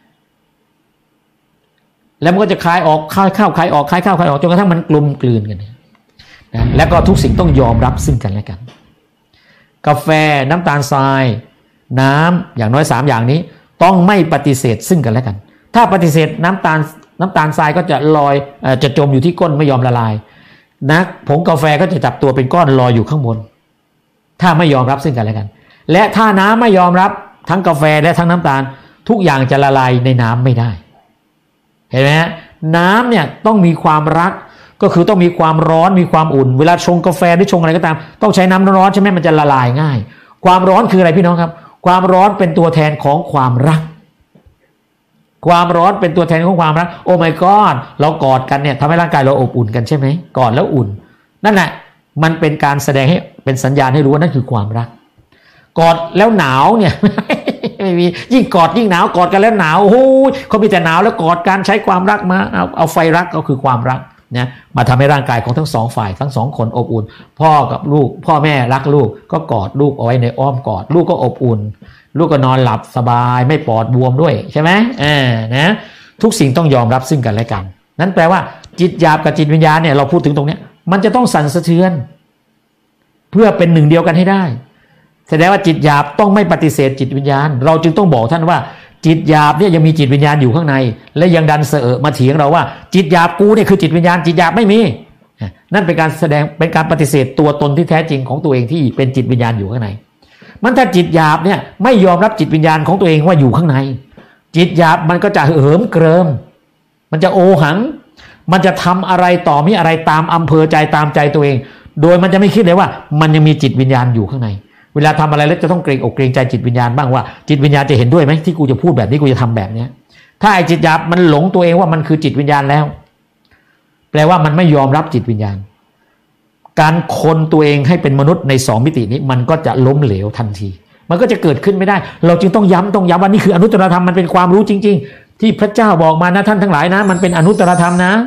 แล้วมันก็จะคลายออกคลายเข้าคลายออกคลายเข้าคลายออกจนกระทั่งมันกลมกลืนกันนะแล้วก็ทุกสิ่งต้องยอมรับซึ่งกันและกันกาแฟน้ำตาลทรายน้ำอย่างน้อยสามอย่างนี้ต้องไม่ปฏิเสธซึ่งกันและกันถ้าปฏิเสธน้ำตาลน้ำตาลทรายก็จะลอยเอ่อจะจมอยู่ที่ก้นไม่ยอมละลายนะผงกาแฟก็จะจับตัวเป็นก้อนลอยอยู่ข้างบนถ้าไม่ยอมรับซึ่งกันและกันและถ้าน้ำไม่ยอมรับทั้งกาแฟและทั้งน้ำตาลทุกอย่างจะละลายในน้ำไม่ได้เห็นไหมฮะน้ำเนี่ยต้องมีความรักก็คือต้องมีความร้อนมีความอุ่นเวลาชงกาแฟหรือชงอะไรก็ตามต้องใช้น้ำร้อนใช่ไหมมันจะละลายง่ายความร้อนคืออะไรพี่น้องครับความร้อนเป็นตัวแทนของความรักความร้อนเป็นตัวแทนของความรักโอ้ my god เรากอดกันเนี่ยทำให้ร่างกายเราอบอุ่นกันใช่ไหมกอดแล้วอุ่นนั่นแหละมันเป็นการแสดงให้เป็นสัญญาณให้รู้ว่านั่นคือความรักกอดแล้วหนาวเนี่ย ไม่มียิ่งกอดยิ่งหนาวกอดกันแล้วหนาวโอ้โหเขามีแต่หนาวแล้วกอดการใช้ความรักมาเอาเอาไฟรักก็คือความรักนะมาทำให้ร่างกายของทั้งสองฝ่ายทั้งสองคนอบอุ่นพ่อกับลูกพ่อแม่รักลูกก็กอดลูกเอาไว้ในอ้อมกอดลูกก็อบอุ่นลูกก็นอนหลับสบายไม่ปอดบวมด้วยใช่ไหมเออนะทุกสิ่งต้องยอมรับซึ่งกันและกันนั้นแปลว่าจิตหยาบกับจิตวิญญาณเนี่ยเราพูดถึงตรงเนี้ยมันจะต้องสั่นสะเทือนเพื่อเป็นหนึ่งเดียวกันให้ได้แสดงว่าจิตหยาบต้องไม่ปฏิเสธจิตวิญญาณเราจึงต้องบอกท่านว่าจิตหยาบเนี่ยยังมีจิตวิญญาณอยู่ข้างในและยังดันเสอะมาเถียงเราว่าจิตหยาบกูเนี่ยคือจิตวิญญาณจิตหยาบไม่มีนั่นเป็นการแสดงเป็นการปฏิเสธตัวตนที่แท้จริงของตัวเองที่เป็นจิตวิญญาณอยู่ข้างในมันถ้าจิตหยาบเนี่ยไม่ยอมรับจิตวิญญาณของตัวเองว่าอยู่ข้างในจิตหยาบมันก็จะเหิมเกริมมันจะโอหังมันจะทำอะไรต่อมีอะไรตามอำเภอใจตามใจตัวเองโดยมันจะไม่คิดเลยว่ามันยังมีจิตวิญญาณอยู่ข้างในเวลาทำอะไรแล้วจะต้องเกรงอกเกรงใจจิตวิญญาณบ้างว่าจิตวิญญาณจะเห็นด้วยไหมที่กูจะพูดแบบนี้กูจะทำแบบนี้ถ้าไอ้จิตหยาบมันหลงตัวเองว่ามันคือจิตวิญญาณแล้วแปลว่ามันไม่ยอมรับจิตวิญญาณการคนตัวเองให้เป็นมนุษย์ในสองมิตินี้มันก็จะล้มเหลวทันทีมันก็จะเกิดขึ้นไม่ได้เราจึงต้องย้ำต้องย้ำว่านี่คืออนุตตรธรรมมันเป็นความรู้จริงๆที่พระเจ้าบอกมานะท่านทั้งหลายนะมันเป็นอนุตตรธรรมนะ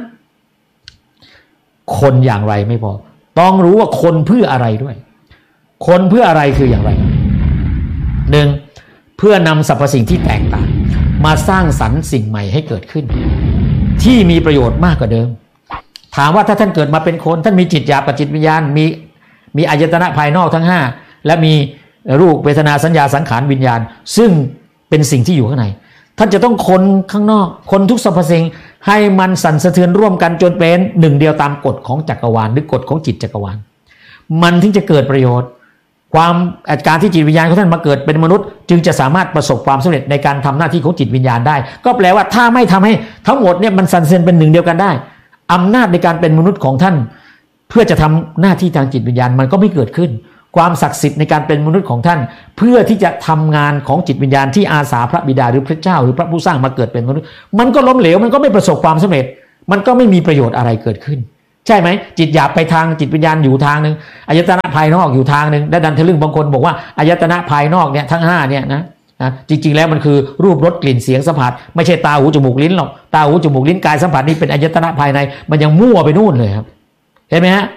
คนอย่างไรไม่พอต้องรู้ว่าคนเพื่ออะไรด้วยคนเพื่ออะไรคืออย่างไรหนึ่งเพื่อนำสรรพสิ่งที่แตกต่างมาสร้างสรรค์สิ่งใหม่ให้เกิดขึ้นที่มีประโยชน์มากกว่าเดิมถามว่าถ้าท่านเกิดมาเป็นคนท่านมีจิตหยาบกับจิตวิญญาณมีมีอายตนะภายนอกทั้งห้าและมีรูปเวทนาสัญญาสังขารวิญญาณซึ่งเป็นสิ่งที่อยู่ข้างในท่านจะต้องคนข้างนอกคนทุกสรรพสิ่งให้มันสั่นสะเทือนร่วมกันจนเป็นหนึ่งเดียวตามกฎของจักรวาลหรือกฎของจิตจักรวาลมันถึงจะเกิดประโยชน์ความการที่จิตวิญญาณของท่านมาเกิดเป็นมนุษย์จึงจะสามารถประสบความสำเร็จในการทำหน้าที่ของจิตวิญญาณได้ก็แปลว่าถ้าไม่ทำให้ทั้งหมดเนี่ยมันสั่นสะเทือนเป็นหนึ่งเดียวกันได้อำนาจในการเป็นมนุษย์ของท่านเพื่อจะทำหน้าที่ทางจิตวิญญาณมันก็ไม่เกิดขึ้นความศักดิ์สิทธิ์ในการเป็นมนุษย์ของท่านเพื่อที่จะทำงานของจิตวิญญาณที่อาสาพระบิดาหรือพระเจ้าหรือพระผู้สร้างมาเกิดเป็นมนุษย์มันก็ล้มเหลวมันก็ไม่ประสบความสำเร็จมันก็ไม่มีประโยชน์อะไรเกิดขึ้นใช่ไหมจิตหยาบไปทางจิตวิญญาณอยู่ทางนึงอายตนะภายนอกอยู่ทางนึงและดันทะลึ่งบางคนบอกว่าอายตนะภายนอกเนี่ยทั้งห้าเนี่ยนะนะจริงๆแล้วมันคือรูปรสกลิ่นเสียงสัมผัสไม่ใช่ตาหูจมูกลิ้นหรอกตาหูจมูกลิ้นกายสัมผัสนี่เป็นอายตนะภายในมันยังมั่วไปนู่นเลยครับเห็นไหมฮะ